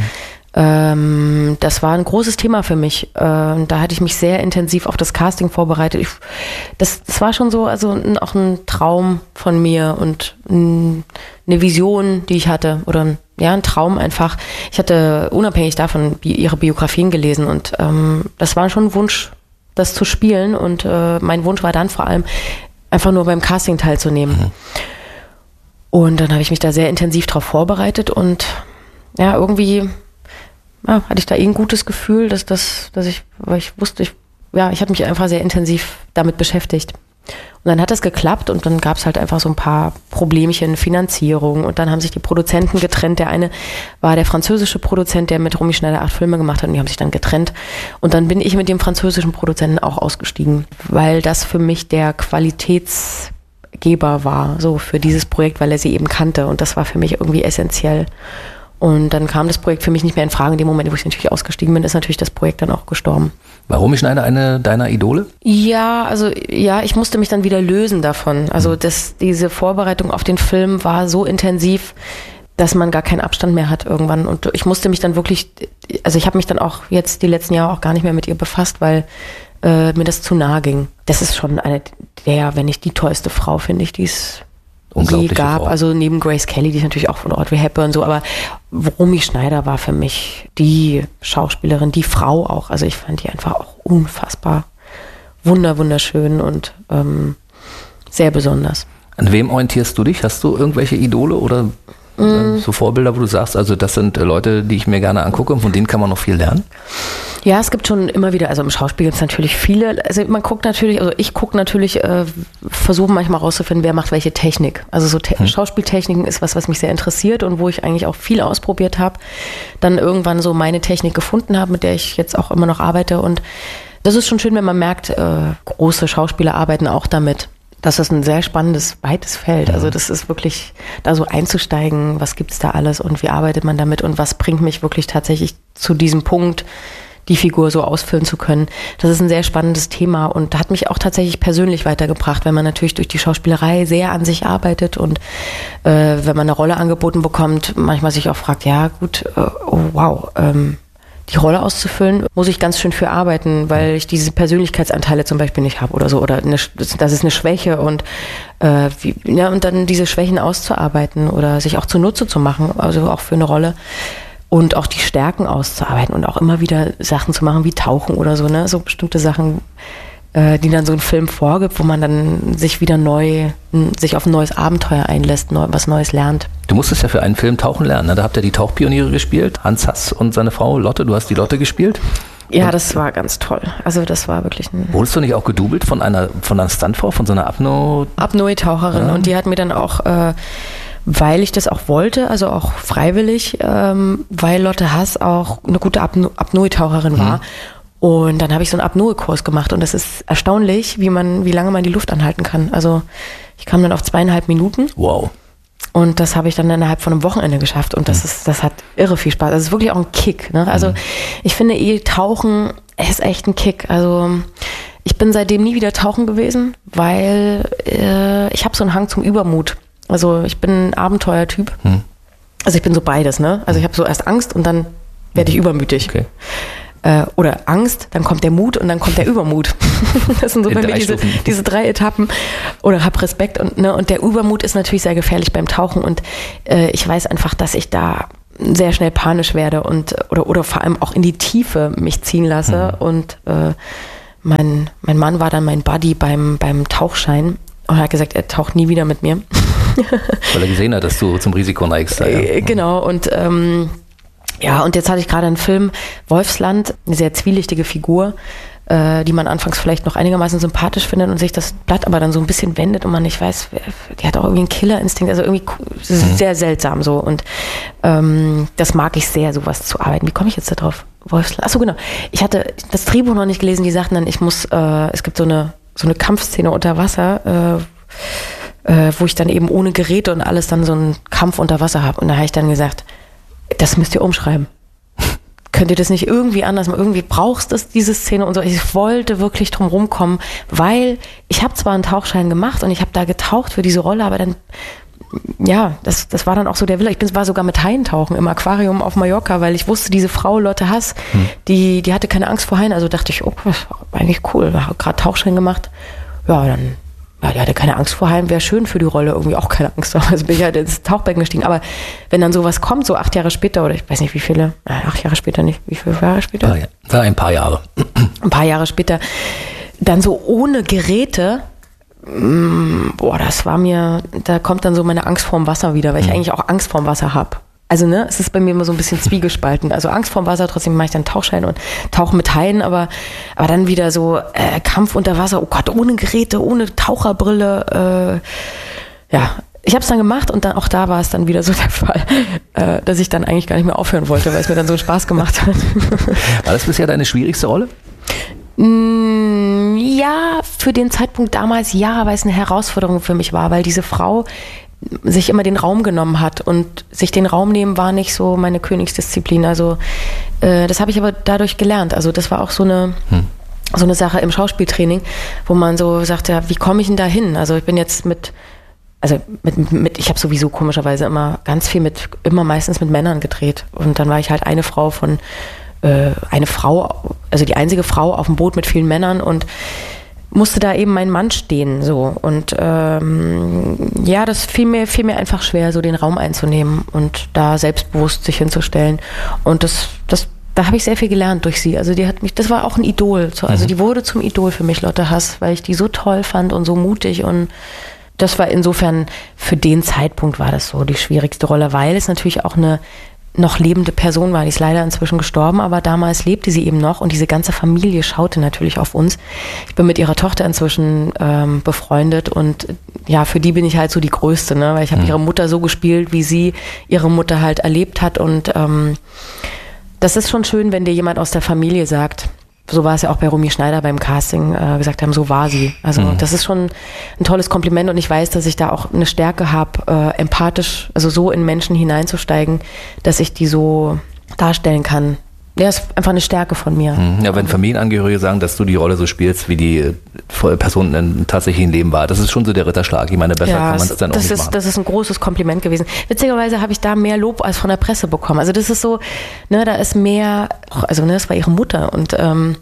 das war ein großes Thema für mich. Da hatte ich mich sehr intensiv auf das Casting vorbereitet. Das war schon so, also auch ein Traum von mir und eine Vision, die ich hatte, oder ein Traum einfach. Ich hatte unabhängig davon ihre Biografien gelesen, und das war schon ein Wunsch, das zu spielen, und mein Wunsch war dann vor allem, einfach nur beim Casting teilzunehmen. Und dann habe ich mich da sehr intensiv drauf vorbereitet, und ja, irgendwie hatte ich da ein gutes Gefühl, weil ich wusste, ich habe mich einfach sehr intensiv damit beschäftigt. Und dann hat das geklappt, und dann gab es halt einfach so ein paar Problemchen, Finanzierung, und dann haben sich die Produzenten getrennt. Der eine war der französische Produzent, der mit Romy Schneider 8 Filme gemacht hat, und die haben sich dann getrennt. Und dann bin ich mit dem französischen Produzenten auch ausgestiegen, weil das für mich der Qualitätsgeber war, so für dieses Projekt, weil er sie eben kannte, und das war für mich irgendwie essentiell. Und dann kam das Projekt für mich nicht mehr in Frage. In dem Moment, wo ich natürlich ausgestiegen bin, ist natürlich das Projekt dann auch gestorben. War Romy Schneider eine deiner Idole? Ja, ich musste mich dann wieder lösen davon. Also diese Vorbereitung auf den Film war so intensiv, dass man gar keinen Abstand mehr hat irgendwann. Und ich musste mich dann wirklich, also ich habe mich dann auch jetzt die letzten Jahre auch gar nicht mehr mit ihr befasst, weil mir das zu nahe ging. Das ist schon eine wenn nicht die tollste Frau, finde ich, die es je gab. Frau. Also neben Grace Kelly, die ist natürlich auch von Audrey Hepburn so, aber Romy Schneider war für mich die Schauspielerin, die Frau auch. Also ich fand die einfach auch unfassbar wunderschön und sehr besonders. An wem orientierst du dich? Hast du irgendwelche Idole oder so Vorbilder, wo du sagst, also das sind Leute, die ich mir gerne angucke, und von denen kann man noch viel lernen? Ja, es gibt schon immer wieder, also im Schauspiel gibt es natürlich viele, also man guckt natürlich, also ich gucke natürlich, versuche manchmal rauszufinden, wer macht welche Technik. Also so Schauspieltechniken ist was mich sehr interessiert und wo ich eigentlich auch viel ausprobiert habe, dann irgendwann so meine Technik gefunden habe, mit der ich jetzt auch immer noch arbeite, und das ist schon schön, wenn man merkt, große Schauspieler arbeiten auch damit. Das ist ein sehr spannendes, weites Feld. Also das ist wirklich, da so einzusteigen, was gibt's da alles und wie arbeitet man damit und was bringt mich wirklich tatsächlich zu diesem Punkt, die Figur so ausfüllen zu können. Das ist ein sehr spannendes Thema und hat mich auch tatsächlich persönlich weitergebracht, wenn man natürlich durch die Schauspielerei sehr an sich arbeitet und wenn man eine Rolle angeboten bekommt, manchmal sich auch fragt, ja gut, oh wow, die Rolle auszufüllen, muss ich ganz schön für arbeiten, weil ich diese Persönlichkeitsanteile zum Beispiel nicht habe oder so. Oder das ist eine Schwäche und und dann diese Schwächen auszuarbeiten oder sich auch zunutze zu machen, also auch für eine Rolle. Und auch die Stärken auszuarbeiten und auch immer wieder Sachen zu machen wie Tauchen oder so, ne? So bestimmte Sachen, die dann so ein Film vorgibt, wo man dann sich wieder sich auf ein neues Abenteuer einlässt, was Neues lernt. Du musstest ja für einen Film tauchen lernen, ne? Da habt ihr die Tauchpioniere gespielt, Hans Hass und seine Frau Lotte, du hast die Lotte gespielt. Ja, das war ganz toll. Also das war wirklich ein... Wurdest du nicht auch gedoubelt von einer Stuntfrau, von so einer Apnoe-Taucherin? Ja. Und die hat mir dann auch, weil ich das auch wollte, also auch freiwillig, weil Lotte Hass auch eine gute Apnoe-Taucherin war. Und dann habe ich so einen Apnoe-Kurs gemacht und das ist erstaunlich, wie lange man die Luft anhalten kann. Also ich kam dann auf 2,5 Minuten. Wow. Und das habe ich dann innerhalb von einem Wochenende geschafft und das hat irre viel Spaß. Also es ist wirklich auch ein Kick. Ne? Also ich finde Tauchen ist echt ein Kick. Also ich bin seitdem nie wieder tauchen gewesen, weil ich habe so einen Hang zum Übermut. Also ich bin ein Abenteuertyp. Also ich bin so beides. Ne? Also ich habe so erst Angst und dann werde ich übermütig. Okay. Oder Angst, dann kommt der Mut und dann kommt der Übermut. Das sind so bei mir diese 3 Etappen. Oder hab Respekt und der Übermut ist natürlich sehr gefährlich beim Tauchen und ich weiß einfach, dass ich da sehr schnell panisch werde und oder vor allem auch in die Tiefe mich ziehen lasse. Und mein Mann war dann mein Buddy beim Tauchschein und hat gesagt, er taucht nie wieder mit mir. Weil er gesehen hat, dass du zum Risiko neigst. Ja. Genau und ja, und jetzt hatte ich gerade einen Film, Wolfsland, eine sehr zwielichtige Figur, die man anfangs vielleicht noch einigermaßen sympathisch findet und sich das Blatt aber dann so ein bisschen wendet und man nicht weiß, die hat auch irgendwie einen Killerinstinkt, also irgendwie sehr seltsam so und das mag ich sehr, sowas zu arbeiten. Wie komme ich jetzt da drauf? Wolfsland, achso genau, ich hatte das Drehbuch noch nicht gelesen, die sagten dann, es gibt so eine Kampfszene unter Wasser, wo ich dann eben ohne Geräte und alles dann so einen Kampf unter Wasser habe und da habe ich dann gesagt, das müsst ihr umschreiben. Könnt ihr das nicht irgendwie anders machen? Irgendwie brauchst du diese Szene und so. Ich wollte wirklich drum rumkommen, weil ich habe zwar einen Tauchschein gemacht und ich habe da getaucht für diese Rolle, aber dann, ja, das war dann auch so der Wille. Ich war sogar mit Haien tauchen im Aquarium auf Mallorca, weil ich wusste, diese Frau Lotte Hass, die hatte keine Angst vor Haien. Also dachte ich, oh, das war eigentlich cool. Ich habe gerade Tauchschein gemacht. Ja, dann... Ja, die hatte keine Angst vor Haien, wäre schön für die Rolle, irgendwie auch keine Angst. Also bin ich halt ins Tauchbecken gestiegen. Aber wenn dann sowas kommt, so 8 Jahre später, oder ich weiß nicht wie viele, 8 Jahre später nicht, wie viele Jahre später? Ein paar Jahre. Ein paar Jahre später, dann so ohne Geräte, das war mir, da kommt dann so meine Angst vorm Wasser wieder, weil ich eigentlich auch Angst vorm Wasser habe. Also es ist bei mir immer so ein bisschen zwiegespalten. Also Angst vorm Wasser, trotzdem mache ich dann Tauchschein und tauche mit Haien, aber dann wieder so Kampf unter Wasser, oh Gott, ohne Geräte, ohne Taucherbrille. Ja, ich habe es dann gemacht und dann auch da war es dann wieder so der Fall, dass ich dann eigentlich gar nicht mehr aufhören wollte, weil es mir dann so Spaß gemacht hat. War das bisher deine schwierigste Rolle? Ja, für den Zeitpunkt damals ja, weil es eine Herausforderung für mich war, weil diese Frau sich immer den Raum genommen hat und sich den Raum nehmen war nicht so meine Königsdisziplin. Also das habe ich aber dadurch gelernt. Also das war auch so eine Sache im Schauspieltraining, wo man so sagt, ja, wie komme ich denn da hin? Also ich bin jetzt ich habe sowieso komischerweise immer ganz viel meistens mit Männern gedreht. Und dann war ich halt eine Frau, also die einzige Frau auf dem Boot mit vielen Männern und musste da eben mein Mann stehen, so. Und ja, das fiel mir einfach schwer, so den Raum einzunehmen und da selbstbewusst sich hinzustellen. Und da habe ich sehr viel gelernt durch sie. Also das war auch ein Idol. Also die wurde zum Idol für mich, Lotte Hass, weil ich die so toll fand und so mutig und das war insofern, für den Zeitpunkt war das so die schwierigste Rolle, weil es natürlich auch eine noch lebende Person war. Die ist leider inzwischen gestorben, aber damals lebte sie eben noch und diese ganze Familie schaute natürlich auf uns. Ich bin mit ihrer Tochter inzwischen befreundet und ja, für die bin ich halt so die Größte, ne? Weil ich habe ihre Mutter so gespielt, wie sie ihre Mutter halt erlebt hat und das ist schon schön, wenn dir jemand aus der Familie sagt, so war es ja auch bei Romy Schneider beim Casting, gesagt haben, so war sie. Also das ist schon ein tolles Kompliment und ich weiß, dass ich da auch eine Stärke habe, empathisch, also so in Menschen hineinzusteigen, dass ich die so darstellen kann. Ja, ist einfach eine Stärke von mir. Ja, wenn Familienangehörige sagen, dass du die Rolle so spielst, wie die Person im tatsächlichen Leben war, das ist schon so der Ritterschlag. Ich meine, besser kann man es dann auch nicht machen. Das ist ein großes Kompliment gewesen. Witzigerweise habe ich da mehr Lob als von der Presse bekommen. Also das ist so, ne, da ist mehr, also ne, das war ihre Mutter und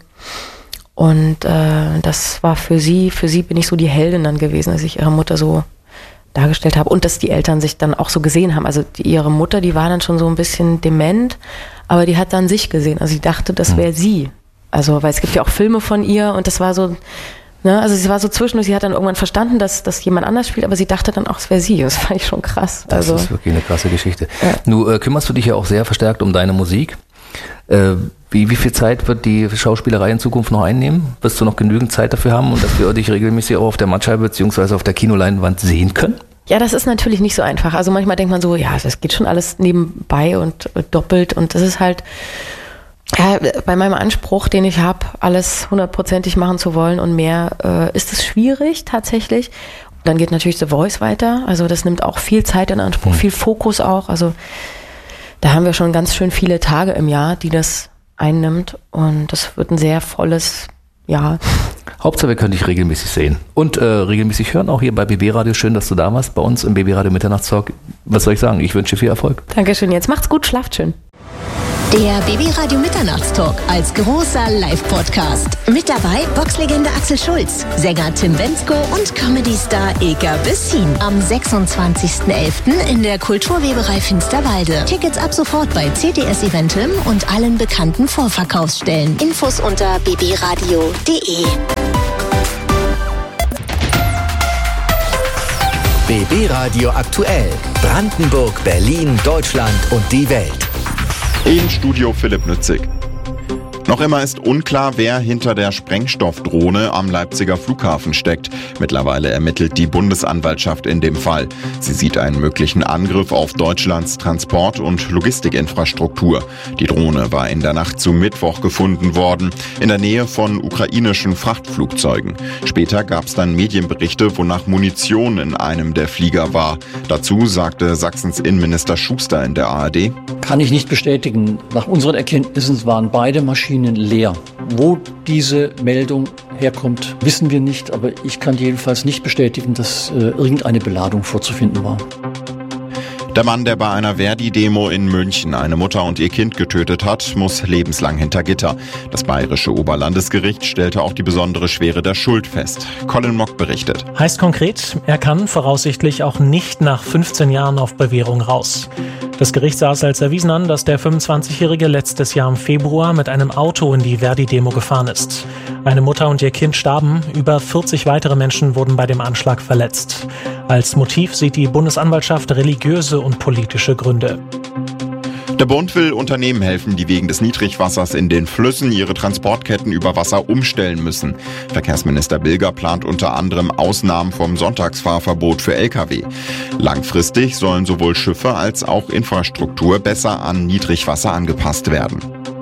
das war für sie bin ich so die Heldin dann gewesen, dass ich ihre Mutter so dargestellt habe und dass die Eltern sich dann auch so gesehen haben. Also ihre Mutter, die war dann schon so ein bisschen dement, aber die hat dann sich gesehen. Also sie dachte, das wäre sie. Also, weil es gibt ja auch Filme von ihr und das war so, ne, also sie war so zwischendurch, sie hat dann irgendwann verstanden, dass jemand anders spielt, aber sie dachte dann auch, es wäre sie. Das fand ich schon krass. Das ist wirklich eine krasse Geschichte. Ja. Du kümmerst du dich ja auch sehr verstärkt um deine Musik. Wie viel Zeit wird die Schauspielerei in Zukunft noch einnehmen? Wirst du noch genügend Zeit dafür haben und dass wir dich regelmäßig auch auf der Mattscheibe bzw. auf der Kinoleinwand sehen können? Ja, das ist natürlich nicht so einfach. Also manchmal denkt man so, ja, das geht schon alles nebenbei und doppelt. Und das ist halt bei meinem Anspruch, den ich habe, alles 100%ig machen zu wollen und mehr, ist es schwierig tatsächlich. Dann geht natürlich The Voice weiter. Also das nimmt auch viel Zeit in Anspruch, viel Fokus auch. Also da haben wir schon ganz schön viele Tage im Jahr, die das einnimmt. Und das wird ein sehr volles Jahr. Hauptsache, wir können dich regelmäßig sehen und regelmäßig hören, auch hier bei BB Radio. Schön, dass du da warst, bei uns im BB Radio Mitternachtstalk. Was soll ich sagen? Ich wünsche dir viel Erfolg. Dankeschön, jetzt macht's gut, schlaft schön. Der BB Radio Mitternachtstalk als großer Live-Podcast. Mit dabei Boxlegende Axel Schulz, Sänger Tim Bendzko und Comedy-Star Eka Bessin. Am 26.11. in der Kulturweberei Finsterwalde. Tickets ab sofort bei CTS Eventim und allen bekannten Vorverkaufsstellen. Infos unter bbradio.de. BB Radio aktuell. Brandenburg, Berlin, Deutschland und die Welt. Im Studio Philipp Nützig. Noch immer ist unklar, wer hinter der Sprengstoffdrohne am Leipziger Flughafen steckt. Mittlerweile ermittelt die Bundesanwaltschaft in dem Fall. Sie sieht einen möglichen Angriff auf Deutschlands Transport- und Logistikinfrastruktur. Die Drohne war in der Nacht zu Mittwoch gefunden worden, in der Nähe von ukrainischen Frachtflugzeugen. Später gab es dann Medienberichte, wonach Munition in einem der Flieger war. Dazu sagte Sachsens Innenminister Schuster in der ARD: Kann ich nicht bestätigen. Nach unseren Erkenntnissen waren beide Maschinen leer. Wo diese Meldung herkommt, wissen wir nicht, aber ich kann jedenfalls nicht bestätigen, dass irgendeine Beladung vorzufinden war. Der Mann, der bei einer Verdi-Demo in München eine Mutter und ihr Kind getötet hat, muss lebenslang hinter Gitter. Das bayerische Oberlandesgericht stellte auch die besondere Schwere der Schuld fest. Colin Mock berichtet. Heißt konkret, er kann voraussichtlich auch nicht nach 15 Jahren auf Bewährung raus. Das Gericht sah es als erwiesen an, dass der 25-Jährige letztes Jahr im Februar mit einem Auto in die Verdi-Demo gefahren ist. Eine Mutter und ihr Kind starben, über 40 weitere Menschen wurden bei dem Anschlag verletzt. Als Motiv sieht die Bundesanwaltschaft religiöse und politische Gründe. Der Bund will Unternehmen helfen, die wegen des Niedrigwassers in den Flüssen ihre Transportketten über Wasser umstellen müssen. Verkehrsminister Bilger plant unter anderem Ausnahmen vom Sonntagsfahrverbot für Lkw. Langfristig sollen sowohl Schiffe als auch Infrastruktur besser an Niedrigwasser angepasst werden.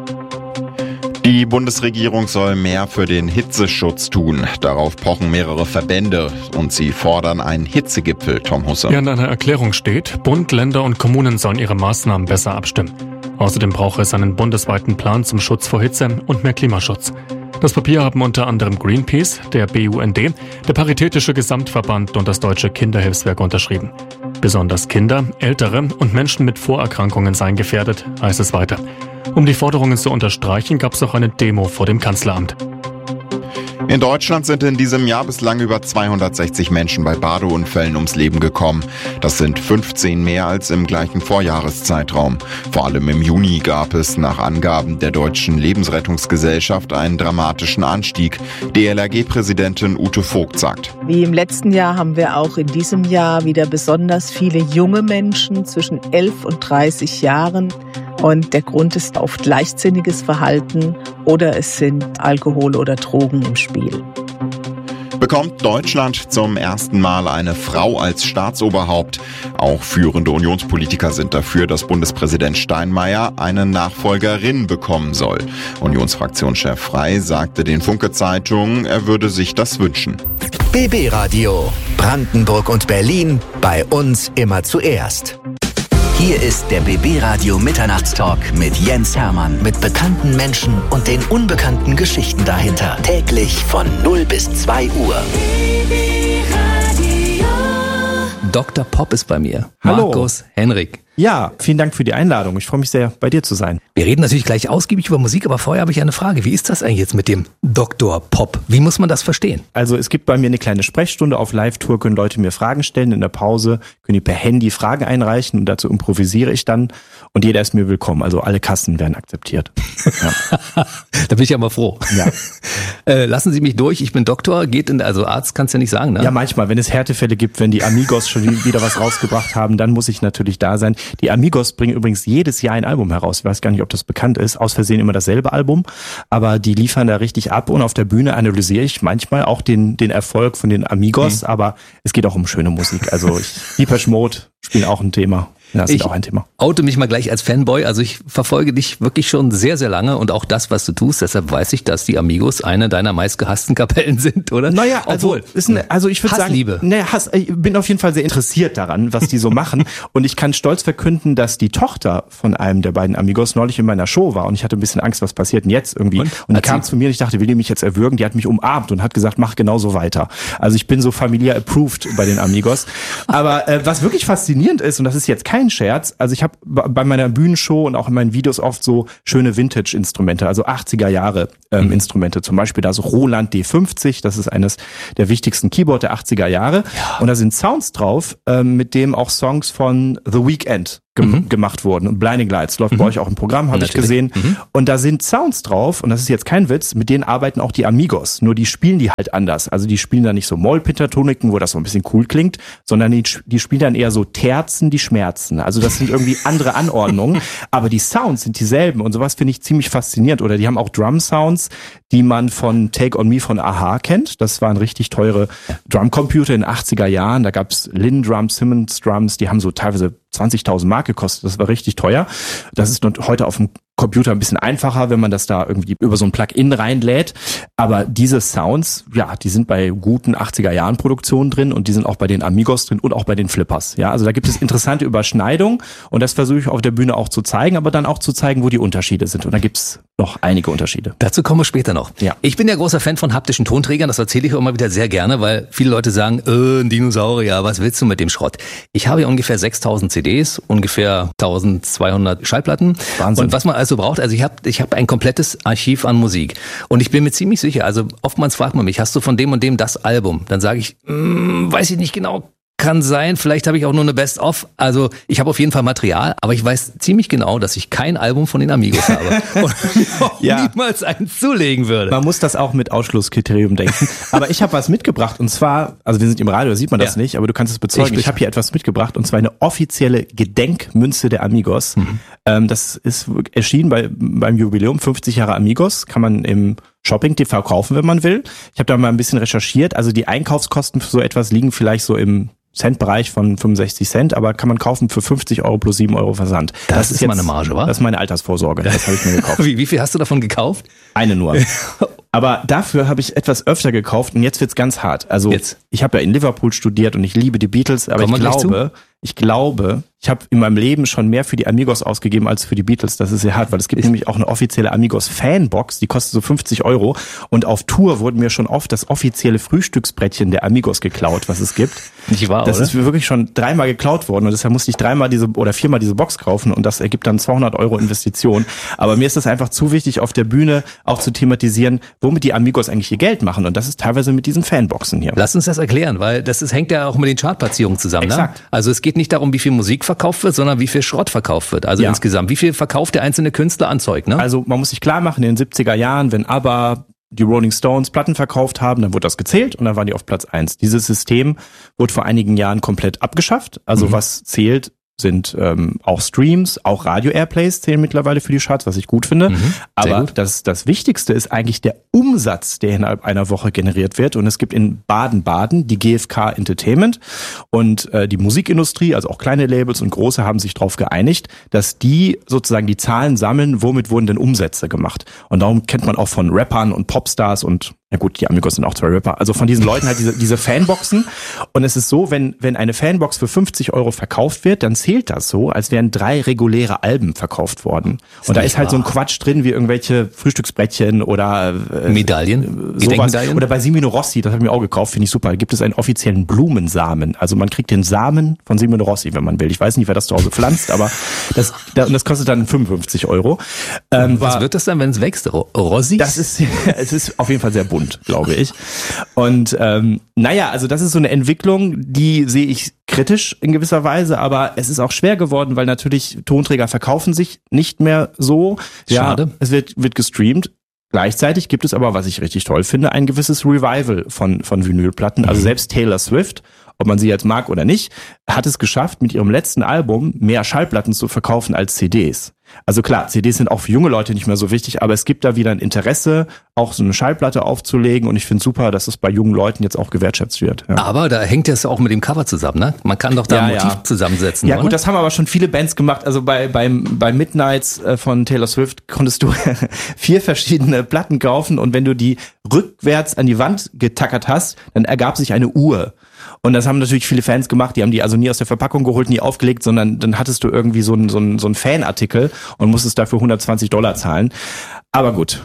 Die Bundesregierung soll mehr für den Hitzeschutz tun. Darauf pochen mehrere Verbände und sie fordern einen Hitzegipfel, Tom Husse. Ja, in einer Erklärung steht, Bund, Länder und Kommunen sollen ihre Maßnahmen besser abstimmen. Außerdem brauche es einen bundesweiten Plan zum Schutz vor Hitze und mehr Klimaschutz. Das Papier haben unter anderem Greenpeace, der BUND, der Paritätische Gesamtverband und das Deutsche Kinderhilfswerk unterschrieben. Besonders Kinder, Ältere und Menschen mit Vorerkrankungen seien gefährdet, heißt es weiter. Um die Forderungen zu unterstreichen, gab es auch eine Demo vor dem Kanzleramt. In Deutschland sind in diesem Jahr bislang über 260 Menschen bei Badeunfällen ums Leben gekommen. Das sind 15 mehr als im gleichen Vorjahreszeitraum. Vor allem im Juni gab es nach Angaben der Deutschen Lebensrettungsgesellschaft einen dramatischen Anstieg. DLRG-Präsidentin Ute Vogt sagt: Wie im letzten Jahr haben wir auch in diesem Jahr wieder besonders viele junge Menschen zwischen 11 und 30 Jahren. Und der Grund ist oft leichtsinniges Verhalten oder es sind Alkohol oder Drogen im Spiel. Bekommt Deutschland zum ersten Mal eine Frau als Staatsoberhaupt? Auch führende Unionspolitiker sind dafür, dass Bundespräsident Steinmeier eine Nachfolgerin bekommen soll. Unionsfraktionschef Frey sagte den Funke-Zeitungen, er würde sich das wünschen. BB Radio. Brandenburg und Berlin. Bei uns immer zuerst. Hier ist der BB Radio Mitternachtstalk mit Jens Hermann. Mit bekannten Menschen und den unbekannten Geschichten dahinter. Täglich von 0 bis 2 Uhr. Dr. Pop ist bei mir. Hallo. Markus Henrik. Ja, vielen Dank für die Einladung. Ich freue mich sehr, bei dir zu sein. Wir reden natürlich gleich ausgiebig über Musik, aber vorher habe ich eine Frage. Wie ist das eigentlich jetzt mit dem Dr. Pop? Wie muss man das verstehen? Also es gibt bei mir eine kleine Sprechstunde auf Live-Tour, können Leute mir Fragen stellen in der Pause, können die per Handy Fragen einreichen und dazu improvisiere ich dann und jeder ist mir willkommen. Also alle Kassen werden akzeptiert. Ja. Da bin ich aber froh. Ja. Lassen Sie mich durch, ich bin Doktor, also Arzt kannst du ja nicht sagen, ne? Ja, manchmal, wenn es Härtefälle gibt, wenn die Amigos schon wieder was rausgebracht haben, dann muss ich natürlich da sein. Die Amigos bringen übrigens jedes Jahr ein Album heraus. Ich weiß gar nicht, ob das bekannt ist. Aus Versehen immer dasselbe Album. Aber die liefern da richtig ab. Und auf der Bühne analysiere ich manchmal auch den Erfolg von den Amigos. Aber es geht auch um schöne Musik. Also Depeche Mode spielen auch ein Thema. Ja, das ist auch ein Thema. Oute mich mal gleich als Fanboy. Also ich verfolge dich wirklich schon sehr, sehr lange und auch das, was du tust. Deshalb weiß ich, dass die Amigos eine deiner meistgehassten Kapellen sind, oder? Naja, also ich würde sagen, Hassliebe. Ich bin auf jeden Fall sehr interessiert daran, was die so machen. Und ich kann stolz verkünden, dass die Tochter von einem der beiden Amigos neulich in meiner Show war. Und ich hatte ein bisschen Angst, was passiert denn jetzt irgendwie. Und die kam zu mir und ich dachte, will die mich jetzt erwürgen? Die hat mich umarmt und hat gesagt, mach genauso weiter. Also ich bin so familiär approved bei den Amigos. Aber was wirklich faszinierend ist, und das ist jetzt kein Scherz, also ich habe bei meiner Bühnenshow und auch in meinen Videos oft so schöne Vintage-Instrumente, also 80er Jahre Instrumente, zum Beispiel da so Roland D50, das ist eines der wichtigsten Keyboard der 80er Jahre. Ja. Und da sind Sounds drauf, mit dem auch Songs von The Weeknd gemacht wurden. Und Blinding Lights läuft bei euch auch im Programm, habe ich gesehen. Und da sind Sounds drauf, und das ist jetzt kein Witz, mit denen arbeiten auch die Amigos. Nur die spielen die halt anders. Also die spielen da nicht so Mollpentatoniken, wo das so ein bisschen cool klingt, sondern die spielen dann eher so Terzen, die schmerzen. Also das sind irgendwie andere Anordnungen, aber die Sounds sind dieselben, und sowas finde ich ziemlich faszinierend. Oder die haben auch Drum-Sounds, die man von Take On Me von a-ha kennt. Das waren richtig teure Drumcomputer in den 80er Jahren. Da gab's Linn Drums, Simmons Drums, die haben so teilweise 20.000 Mark gekostet. Das war richtig teuer. Das ist heute auf dem Computer ein bisschen einfacher, wenn man das da irgendwie über so ein Plugin reinlädt. Aber diese Sounds, ja, die sind bei guten 80er-Jahren-Produktionen drin, und die sind auch bei den Amigos drin und auch bei den Flippers. Ja, also da gibt es interessante Überschneidungen, und das versuche ich auf der Bühne auch zu zeigen, aber dann auch zu zeigen, wo die Unterschiede sind. Und da gibt's noch einige Unterschiede. Dazu kommen wir später noch. Ja. Ich bin ja großer Fan von haptischen Tonträgern, das erzähle ich auch immer wieder sehr gerne, weil viele Leute sagen, ein Dinosaurier, was willst du mit dem Schrott? Ich habe ja ungefähr 6.000 CDs, ungefähr 1.200 Schallplatten. Wahnsinn. Und was man also braucht, also ich hab ein komplettes Archiv an Musik. Und ich bin mir ziemlich sicher, also oftmals fragt man mich, hast du von dem und dem das Album? Dann sage ich, weiß ich nicht genau. Kann sein, vielleicht habe ich auch nur eine Best-of. Also ich habe auf jeden Fall Material, aber ich weiß ziemlich genau, dass ich kein Album von den Amigos habe und auch niemals eins zulegen würde. Man muss das auch mit Ausschlusskriterium denken. Aber ich habe was mitgebracht, und zwar, also wir sind im Radio, da sieht man das nicht, aber du kannst es bezeugen. Ich habe hier etwas mitgebracht, und zwar eine offizielle Gedenkmünze der Amigos. Das ist erschienen beim Jubiläum 50 Jahre Amigos, kann man im Shopping-TV kaufen, wenn man will. Ich habe da mal ein bisschen recherchiert. Also die Einkaufskosten für so etwas liegen vielleicht so im Centbereich von 65 Cent, aber kann man kaufen für 50 € plus 7 € Versand. Das ist jetzt meine Marge, wa? Das ist meine Altersvorsorge. Das habe ich mir gekauft. Wie viel hast du davon gekauft? Eine nur. Aber dafür habe ich etwas öfter gekauft, und jetzt wird's ganz hart. Also ich habe ja in Liverpool studiert und ich liebe die Beatles, aber ich glaube, ich habe in meinem Leben schon mehr für die Amigos ausgegeben als für die Beatles. Das ist sehr hart, weil es gibt nämlich auch eine offizielle Amigos-Fanbox, die kostet so 50 €. Und auf Tour wurde mir schon oft das offizielle Frühstücksbrettchen der Amigos geklaut, was es gibt. Nicht wahr, das oder? ist mir wirklich schon 3-mal geklaut worden, und deshalb musste ich 3-mal oder 4-mal diese Box kaufen, und das ergibt dann 200 € Investition. Aber mir ist das einfach zu wichtig, auf der Bühne auch zu thematisieren, womit die Amigos eigentlich ihr Geld machen, und das ist teilweise mit diesen Fanboxen hier. Lass uns das erklären, weil hängt ja auch mit den Chartplatzierungen zusammen. Exakt. Ne? Also es geht nicht darum, wie viel Musik verkauft wird, sondern wie viel Schrott verkauft wird. Also insgesamt, wie viel verkauft der einzelne Künstler an Zeug, ne? Also man muss sich klar machen, in den 70er Jahren, wenn ABBA, die Rolling Stones Platten verkauft haben, dann wurde das gezählt, und dann waren die auf Platz 1. Dieses System wurde vor einigen Jahren komplett abgeschafft. Also was zählt, sind auch Streams, auch Radio-Airplays zählen mittlerweile für die Charts, was ich gut finde. Aber gut. Das Wichtigste ist eigentlich der Umsatz, der innerhalb einer Woche generiert wird. Und es gibt in Baden-Baden die GfK Entertainment, und die Musikindustrie, also auch kleine Labels und große, haben sich darauf geeinigt, dass die sozusagen die Zahlen sammeln, womit wurden denn Umsätze gemacht. Und darum kennt man auch von Rappern und Popstars und ja gut, die Amigos sind auch 2 Rapper. Also von diesen Leuten halt diese Fanboxen. Und es ist so, wenn eine Fanbox für 50 € verkauft wird, dann zählt das so, als wären 3 reguläre Alben verkauft worden. Und da ist halt so ein Quatsch drin, wie irgendwelche Frühstücksbrettchen oder Medaillen. Sowas. Oder bei Simino Rossi, das habe ich mir auch gekauft, finde ich super. Da gibt es einen offiziellen Blumensamen. Also man kriegt den Samen von Simino Rossi, wenn man will. Ich weiß nicht, wer das zu Hause pflanzt, aber das kostet dann 55 €. Was wird das dann, wenn es wächst? Rossi? Es ist auf jeden Fall sehr bunt, glaube ich. Und also das ist so eine Entwicklung, die sehe ich kritisch in gewisser Weise, aber es ist auch schwer geworden, weil natürlich Tonträger verkaufen sich nicht mehr so. Schade. Ja, es wird gestreamt. Gleichzeitig gibt es aber, was ich richtig toll finde, ein gewisses Revival von Vinylplatten. Also selbst Taylor Swift, ob man sie jetzt mag oder nicht, hat es geschafft, mit ihrem letzten Album mehr Schallplatten zu verkaufen als CDs. Also klar, CDs sind auch für junge Leute nicht mehr so wichtig, aber es gibt da wieder ein Interesse, auch so eine Schallplatte aufzulegen und ich finde super, dass es bei jungen Leuten jetzt auch gewertschätzt wird. Ja. Aber da hängt es auch mit dem Cover zusammen, ne? Man kann doch da ein Motiv zusammensetzen. Ja oder? Gut, das haben aber schon viele Bands gemacht. Also bei Midnights von Taylor Swift konntest du 4 verschiedene Platten kaufen und wenn du die rückwärts an die Wand getackert hast, dann ergab sich eine Uhr. Und das haben natürlich viele Fans gemacht, die haben die also nie aus der Verpackung geholt, nie aufgelegt, sondern dann hattest du irgendwie so einen Fanartikel und musstest dafür $120 zahlen. Aber gut.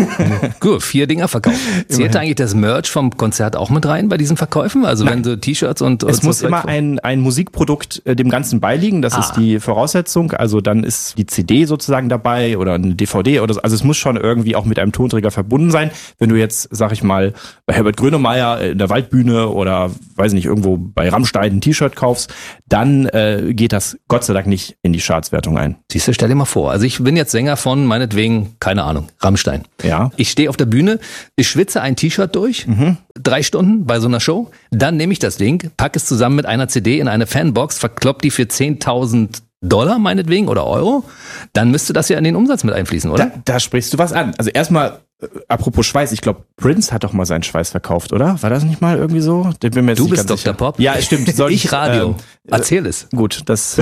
Gut, 4 Dinger verkauft. Zählt eigentlich das Merch vom Konzert auch mit rein bei diesen Verkäufen? Also wenn so T-Shirts und es muss immer ein Musikprodukt dem Ganzen beiliegen, das ist die Voraussetzung. Also dann ist die CD sozusagen dabei oder eine DVD oder so. Also es muss schon irgendwie auch mit einem Tonträger verbunden sein. Wenn du jetzt, sag ich mal, bei Herbert Grönemeyer in der Waldbühne oder weiß nicht, irgendwo bei Rammstein ein T-Shirt kaufst, dann geht das Gott sei Dank nicht in die Chartswertung ein. Siehst du, stell dir mal vor. Also ich bin jetzt Sänger von, meinetwegen, keine Ahnung, Rammstein. Ja. Ich stehe auf der Bühne, ich schwitze ein T-Shirt durch, 3 Stunden bei so einer Show, dann nehme ich das Ding, packe es zusammen mit einer CD in eine Fanbox, verklopp die für $10.000 meinetwegen oder Euro, dann müsste das ja in den Umsatz mit einfließen, oder? Da sprichst du was an. Also erstmal, apropos Schweiß, ich glaube, Prince hat doch mal seinen Schweiß verkauft, oder? War das nicht mal irgendwie so? Du bist Dr. Pop? Ja, stimmt. Ich Radio. Erzähl es. Gut, das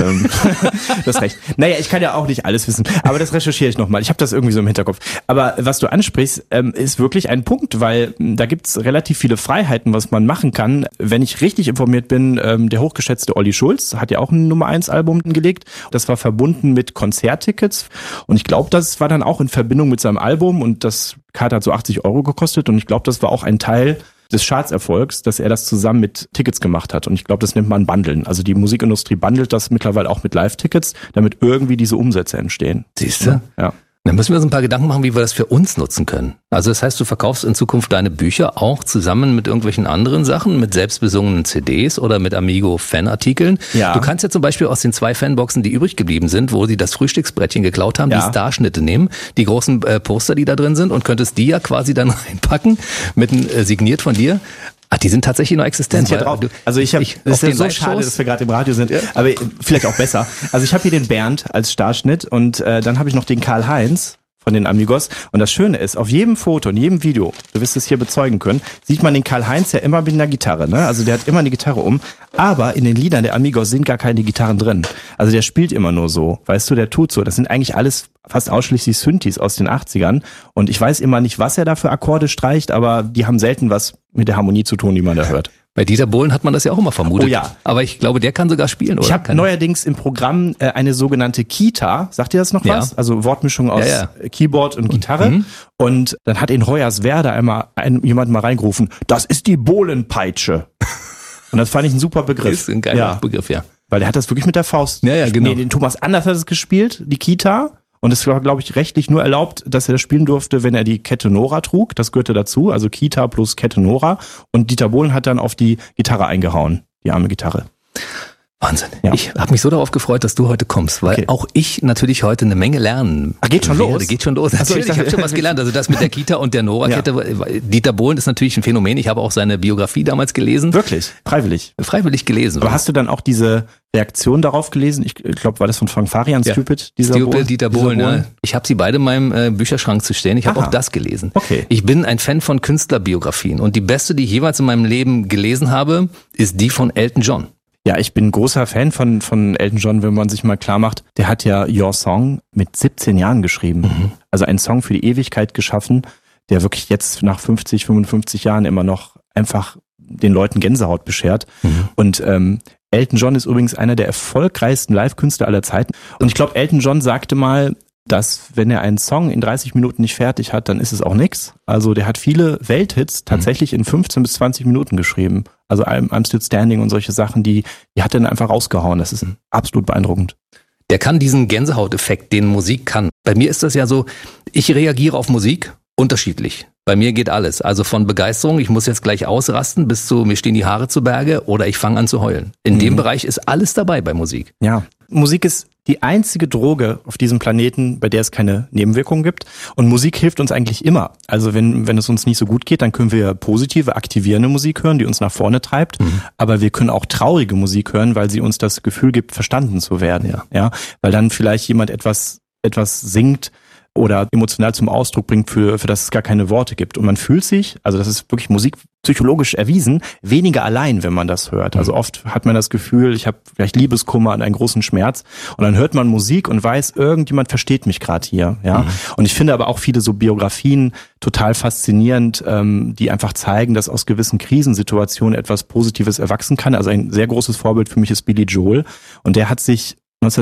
ist recht. Naja, ich kann ja auch nicht alles wissen, aber das recherchiere ich nochmal. Ich habe das irgendwie so im Hinterkopf. Aber was du ansprichst, ist wirklich ein Punkt, weil da gibt's relativ viele Freiheiten, was man machen kann. Wenn ich richtig informiert bin, der hochgeschätzte Olli Schulz hat ja auch ein Nummer-1-Album gelegt. Das war verbunden mit Konzerttickets und ich glaube, das war dann auch in Verbindung mit seinem Album und das Karte hat so 80 Euro gekostet und ich glaube, das war auch ein Teil des Chartserfolgs, dass er das zusammen mit Tickets gemacht hat. Und ich glaube, das nennt man Bundeln. Also die Musikindustrie bundelt das mittlerweile auch mit Live-Tickets, damit irgendwie diese Umsätze entstehen. Siehst du? Ja. Dann müssen wir uns ein paar Gedanken machen, wie wir das für uns nutzen können. Also das heißt, du verkaufst in Zukunft deine Bücher auch zusammen mit irgendwelchen anderen Sachen, mit selbstbesungenen CDs oder mit Amigo-Fanartikeln. Ja. Du kannst ja zum Beispiel aus den 2 Fanboxen, die übrig geblieben sind, wo sie das Frühstücksbrettchen geklaut haben, die Starschnitte nehmen, die großen Poster, die da drin sind und könntest die ja quasi dann reinpacken, signiert von dir. Ach, die sind tatsächlich noch existent. Sind hier drauf. Also es ist ja so schade, dass wir gerade im Radio sind, aber vielleicht auch besser. Also ich habe hier den Bernd als Starschnitt und dann habe ich noch den Karl-Heinz von den Amigos. Und das Schöne ist, auf jedem Foto, in jedem Video, du wirst es hier bezeugen können, sieht man den Karl-Heinz ja immer mit einer Gitarre. Ne? Also der hat immer eine Gitarre um. Aber in den Liedern der Amigos sind gar keine Gitarren drin. Also der spielt immer nur so. Weißt du, der tut so. Das sind eigentlich alles fast ausschließlich Synthes aus den 80ern. Und ich weiß immer nicht, was er da für Akkorde streicht, aber die haben selten was mit der Harmonie zu tun, die man da hört. Bei Dieter Bohlen hat man das ja auch immer vermutet. Oh ja. Aber ich glaube, der kann sogar spielen, oder? Ich habe neuerdings im Programm eine sogenannte Kita. Sagt ihr das noch was? Also Wortmischung aus Keyboard und Gitarre. Und dann hat in Hoyerswerda jemand mal reingerufen, das ist die Bohlenpeitsche. Und das fand ich ein super Begriff. Ist ein geiler Begriff, ja. Weil der hat das wirklich mit der Faust. Ja, genau. Nee, den Thomas Anders hat es gespielt, die Kita. Und es war, glaube ich, rechtlich nur erlaubt, dass er das spielen durfte, wenn er die Kette Nora trug. Das gehörte dazu, also Kita plus Kette Nora. Und Dieter Bohlen hat dann auf die Gitarre eingehauen, die arme Gitarre. Wahnsinn. Ja. Ich habe mich so darauf gefreut, dass du heute kommst, weil auch ich natürlich heute eine Menge lernen. Geht schon los? Geht schon los. Natürlich, ich habe schon was gelernt. Also das mit der Kita und der Nora-Kette. Dieter Bohlen ist natürlich ein Phänomen. Ich habe auch seine Biografie damals gelesen. Wirklich? Freiwillig? Freiwillig gelesen. Aber hast du dann auch diese Reaktion darauf gelesen? Ich glaube, war das von Frank Farian, Stupid? Dieter Bohlen, ja. Ich habe sie beide in meinem Bücherschrank zu stehen. Ich habe auch das gelesen. Okay. Ich bin ein Fan von Künstlerbiografien. Und die beste, die ich jeweils in meinem Leben gelesen habe, ist die von Elton John. Ja, ich bin großer Fan von Elton John, wenn man sich mal klar macht, der hat ja Your Song mit 17 Jahren geschrieben. Also einen Song für die Ewigkeit geschaffen, der wirklich jetzt nach 50, 55 Jahren immer noch einfach den Leuten Gänsehaut beschert. Und Elton John ist übrigens einer der erfolgreichsten Live-Künstler aller Zeiten. Und ich glaube, Elton John sagte mal, dass wenn er einen Song in 30 Minuten nicht fertig hat, dann ist es auch nix. Also der hat viele Welthits tatsächlich in 15 bis 20 Minuten geschrieben. Also I'm Still Standing und solche Sachen, die hat er dann einfach rausgehauen. Das ist absolut beeindruckend. Der kann diesen Gänsehauteffekt, den Musik kann. Bei mir ist das ja so, ich reagiere auf Musik unterschiedlich. Bei mir geht alles. Also von Begeisterung, ich muss jetzt gleich ausrasten, bis zu mir stehen die Haare zu Berge oder ich fange an zu heulen. In dem Bereich ist alles dabei bei Musik. Ja, Musik ist die einzige Droge auf diesem Planeten, bei der es keine Nebenwirkungen gibt. Und Musik hilft uns eigentlich immer. Also wenn es uns nicht so gut geht, dann können wir positive, aktivierende Musik hören, die uns nach vorne treibt. Aber wir können auch traurige Musik hören, weil sie uns das Gefühl gibt, verstanden zu werden. Ja, weil dann vielleicht jemand etwas singt oder emotional zum Ausdruck bringt, für das es gar keine Worte gibt. Und man fühlt sich, also das ist wirklich musikpsychologisch erwiesen, weniger allein, wenn man das hört. Also oft hat man das Gefühl, ich habe vielleicht Liebeskummer und einen großen Schmerz und dann hört man Musik und weiß, irgendjemand versteht mich gerade hier. Ja. Und ich finde aber auch viele so Biografien total faszinierend, die einfach zeigen, dass aus gewissen Krisensituationen etwas Positives erwachsen kann. Also ein sehr großes Vorbild für mich ist Billy Joel und der hat sich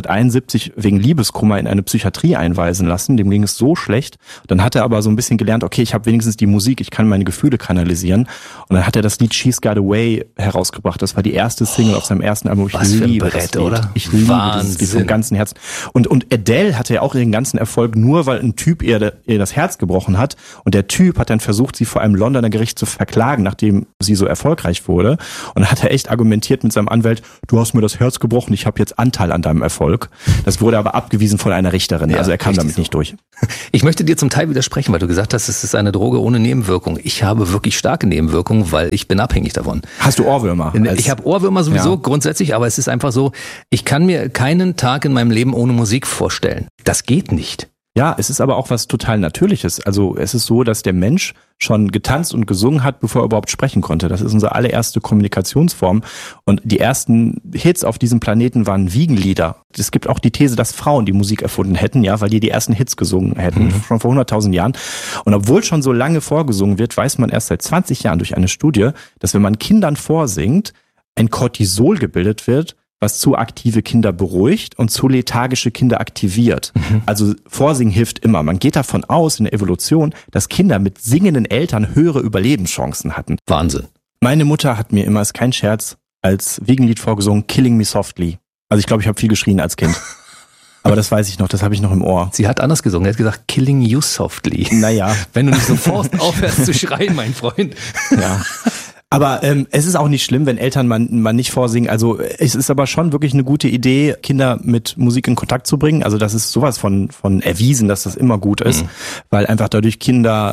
1971 wegen Liebeskummer in eine Psychiatrie einweisen lassen. Dem ging es so schlecht. Dann hat er aber so ein bisschen gelernt, okay, ich habe wenigstens die Musik, ich kann meine Gefühle kanalisieren. Und dann hat er das Lied She's Got Away herausgebracht. Das war die erste Single auf seinem ersten Album. Ich liebe das Lied. Oder? Ich liebe dieses Lied vom ganzen Herzen. Und Adele hatte ja auch ihren ganzen Erfolg nur, weil ein Typ ihr das Herz gebrochen hat. Und der Typ hat dann versucht, sie vor einem Londoner Gericht zu verklagen, nachdem sie so erfolgreich wurde. Und dann hat er echt argumentiert mit seinem Anwalt, du hast mir das Herz gebrochen, ich habe jetzt Anteil an deinem Erfolg. Das wurde aber abgewiesen von einer Richterin. Also er kam damit nicht durch. Ich möchte dir zum Teil widersprechen, weil du gesagt hast, es ist eine Droge ohne Nebenwirkung. Ich habe wirklich starke Nebenwirkungen, weil ich bin abhängig davon. Hast du Ohrwürmer? Ich habe Ohrwürmer sowieso grundsätzlich, aber es ist einfach so, ich kann mir keinen Tag in meinem Leben ohne Musik vorstellen. Das geht nicht. Ja, es ist aber auch was total Natürliches. Also es ist so, dass der Mensch schon getanzt und gesungen hat, bevor er überhaupt sprechen konnte. Das ist unsere allererste Kommunikationsform. Und die ersten Hits auf diesem Planeten waren Wiegenlieder. Es gibt auch die These, dass Frauen die Musik erfunden hätten, ja, weil die ersten Hits gesungen hätten, schon vor 100.000 Jahren. Und obwohl schon so lange vorgesungen wird, weiß man erst seit 20 Jahren durch eine Studie, dass wenn man Kindern vorsingt, ein Cortisol gebildet wird, was zu aktive Kinder beruhigt und zu lethargische Kinder aktiviert. Also Vorsingen hilft immer. Man geht davon aus in der Evolution, dass Kinder mit singenden Eltern höhere Überlebenschancen hatten. Wahnsinn. Meine Mutter hat mir immer, ist kein Scherz, als Wiegenlied vorgesungen, Killing Me Softly. Also ich glaube, ich habe viel geschrien als Kind. Aber das weiß ich noch, das habe ich noch im Ohr. Sie hat anders gesungen, sie hat gesagt, Killing You Softly. Naja. Wenn du nicht sofort aufhörst zu schreien, mein Freund. Ja. Aber es ist auch nicht schlimm, wenn Eltern man nicht vorsingen. Also es ist aber schon wirklich eine gute Idee, Kinder mit Musik in Kontakt zu bringen. Also das ist sowas von erwiesen, dass das immer gut ist, weil einfach dadurch Kinder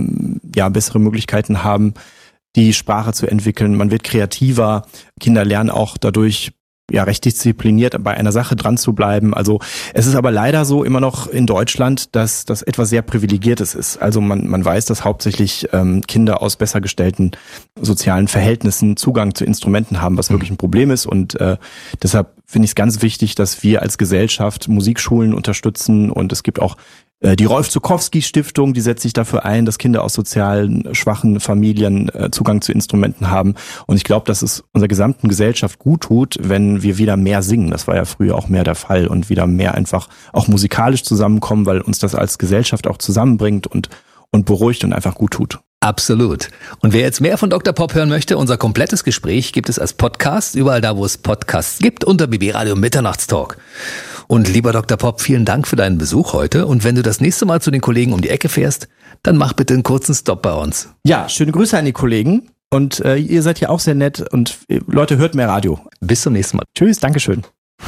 bessere Möglichkeiten haben, die Sprache zu entwickeln. Man wird kreativer. Kinder lernen auch dadurch recht diszipliniert bei einer Sache dran zu bleiben. Also es ist aber leider so immer noch in Deutschland, dass das etwas sehr Privilegiertes ist. Also man weiß, dass hauptsächlich Kinder aus besser gestellten sozialen Verhältnissen Zugang zu Instrumenten haben, was wirklich ein Problem ist. Und deshalb finde ich es ganz wichtig, dass wir als Gesellschaft Musikschulen unterstützen. Und es gibt auch die Rolf-Zuckowski-Stiftung, die setzt sich dafür ein, dass Kinder aus sozialen, schwachen Familien Zugang zu Instrumenten haben. Und ich glaube, dass es unserer gesamten Gesellschaft gut tut, wenn wir wieder mehr singen. Das war ja früher auch mehr der Fall. Und wieder mehr einfach auch musikalisch zusammenkommen, weil uns das als Gesellschaft auch zusammenbringt und beruhigt und einfach gut tut. Absolut. Und wer jetzt mehr von Dr. Pop hören möchte, unser komplettes Gespräch gibt es als Podcast, überall da, wo es Podcasts gibt, unter BB Radio Mitternachtstalk. Und lieber Dr. Pop, vielen Dank für deinen Besuch heute. Und wenn du das nächste Mal zu den Kollegen um die Ecke fährst, dann mach bitte einen kurzen Stopp bei uns. Ja, schöne Grüße an die Kollegen. Und ihr seid ja auch sehr nett. Und Leute, hört mehr Radio. Bis zum nächsten Mal. Tschüss, Dankeschön.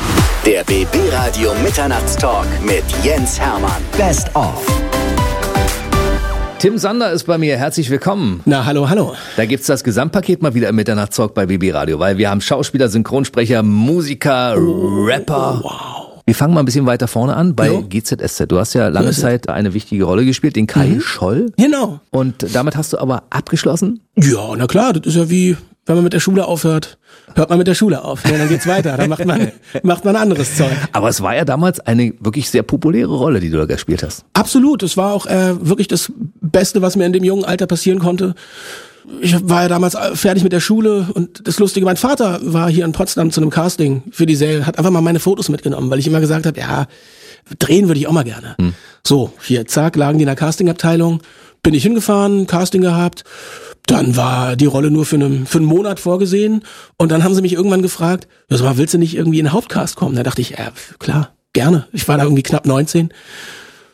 Der BB Radio Mitternachtstalk mit Jens Hermann. Best of. Tim Sander ist bei mir, herzlich willkommen. Na, hallo. Da gibt's das Gesamtpaket mal wieder im Mitternachtstalk bei BB Radio, weil wir haben Schauspieler, Synchronsprecher, Musiker, Rapper. Wow. Wir fangen mal ein bisschen weiter vorne an bei GZSZ. Du hast ja lange Zeit eine wichtige Rolle gespielt, den Kai Scholl. Genau. Und damit hast du aber abgeschlossen? Ja, na klar, das ist ja wie, wenn man mit der Schule aufhört, hört man mit der Schule auf. Ja, dann geht's weiter, dann macht man anderes Zeug. Aber es war ja damals eine wirklich sehr populäre Rolle, die du da gespielt hast. Absolut, es war auch wirklich das Beste, was mir in dem jungen Alter passieren konnte. Ich war ja damals fertig mit der Schule und das Lustige, mein Vater war hier in Potsdam zu einem Casting für die Serie, hat einfach mal meine Fotos mitgenommen, weil ich immer gesagt habe, ja, drehen würde ich auch mal gerne. So, hier, zack, lagen die in der Castingabteilung, bin ich hingefahren, Casting gehabt, dann war die Rolle nur für einen Monat vorgesehen und dann haben sie mich irgendwann gefragt, sag mal, willst du nicht irgendwie in den Hauptcast kommen? Da dachte ich, ja, klar, gerne. Ich war da irgendwie knapp 19.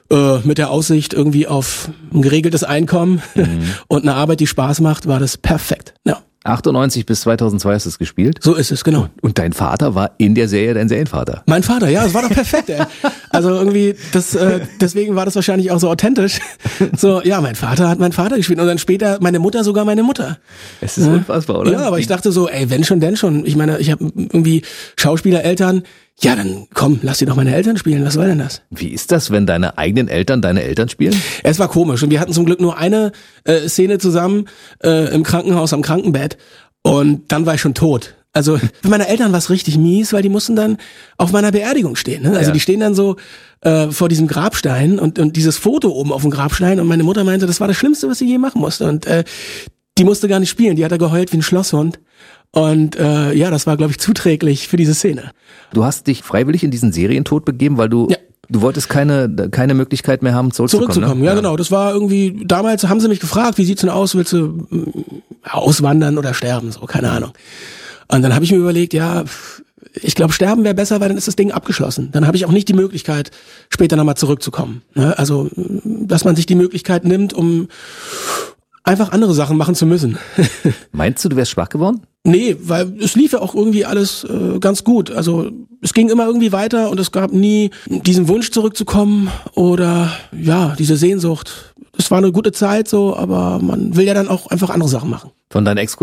Mit der Aussicht irgendwie auf ein geregeltes Einkommen und eine Arbeit, die Spaß macht, war das perfekt. Ja. 98 bis 2002 hast du es gespielt? So ist es, genau. Und dein Vater war in der Serie dein Serienvater? Mein Vater, ja, das war doch perfekt, ey. Also irgendwie, deswegen war das wahrscheinlich auch so authentisch. So, ja, mein Vater hat meinen Vater gespielt und dann später meine Mutter sogar meine Mutter. Es ist unfassbar, oder? Ja, aber ich dachte so, ey, wenn schon, denn schon. Ich meine, ich habe irgendwie Schauspielereltern. Ja, dann komm, lass die doch meine Eltern spielen. Was soll denn das? Wie ist das, wenn deine eigenen Eltern deine Eltern spielen? Es war komisch und wir hatten zum Glück nur eine Szene zusammen im Krankenhaus am Krankenbett und dann war ich schon tot. Also für meine Eltern war es richtig mies, weil die mussten dann auf meiner Beerdigung stehen. Ne? Also die stehen dann so vor diesem Grabstein und dieses Foto oben auf dem Grabstein und meine Mutter meinte, das war das Schlimmste, was sie je machen musste. Und die musste gar nicht spielen, die hat da geheult wie ein Schlosshund. Und ja, das war, glaube ich, zuträglich für diese Szene. Du hast dich freiwillig in diesen Serientod begeben, weil du wolltest keine Möglichkeit mehr haben, zurückzukommen. Ne? Ja, genau. Das war irgendwie, damals haben sie mich gefragt, wie sieht's denn aus, willst du auswandern oder sterben? So, keine Ahnung. Und dann habe ich mir überlegt, ja, ich glaube, sterben wäre besser, weil dann ist das Ding abgeschlossen. Dann habe ich auch nicht die Möglichkeit, später nochmal zurückzukommen. Ne? Also, dass man sich die Möglichkeit nimmt, um einfach andere Sachen machen zu müssen. Meinst du wärst schwach geworden? Nee, weil es lief ja auch irgendwie alles ganz gut. Also es ging immer irgendwie weiter und es gab nie diesen Wunsch zurückzukommen oder ja, diese Sehnsucht. Es war eine gute Zeit so, aber man will ja dann auch einfach andere Sachen machen. Von deinen Ex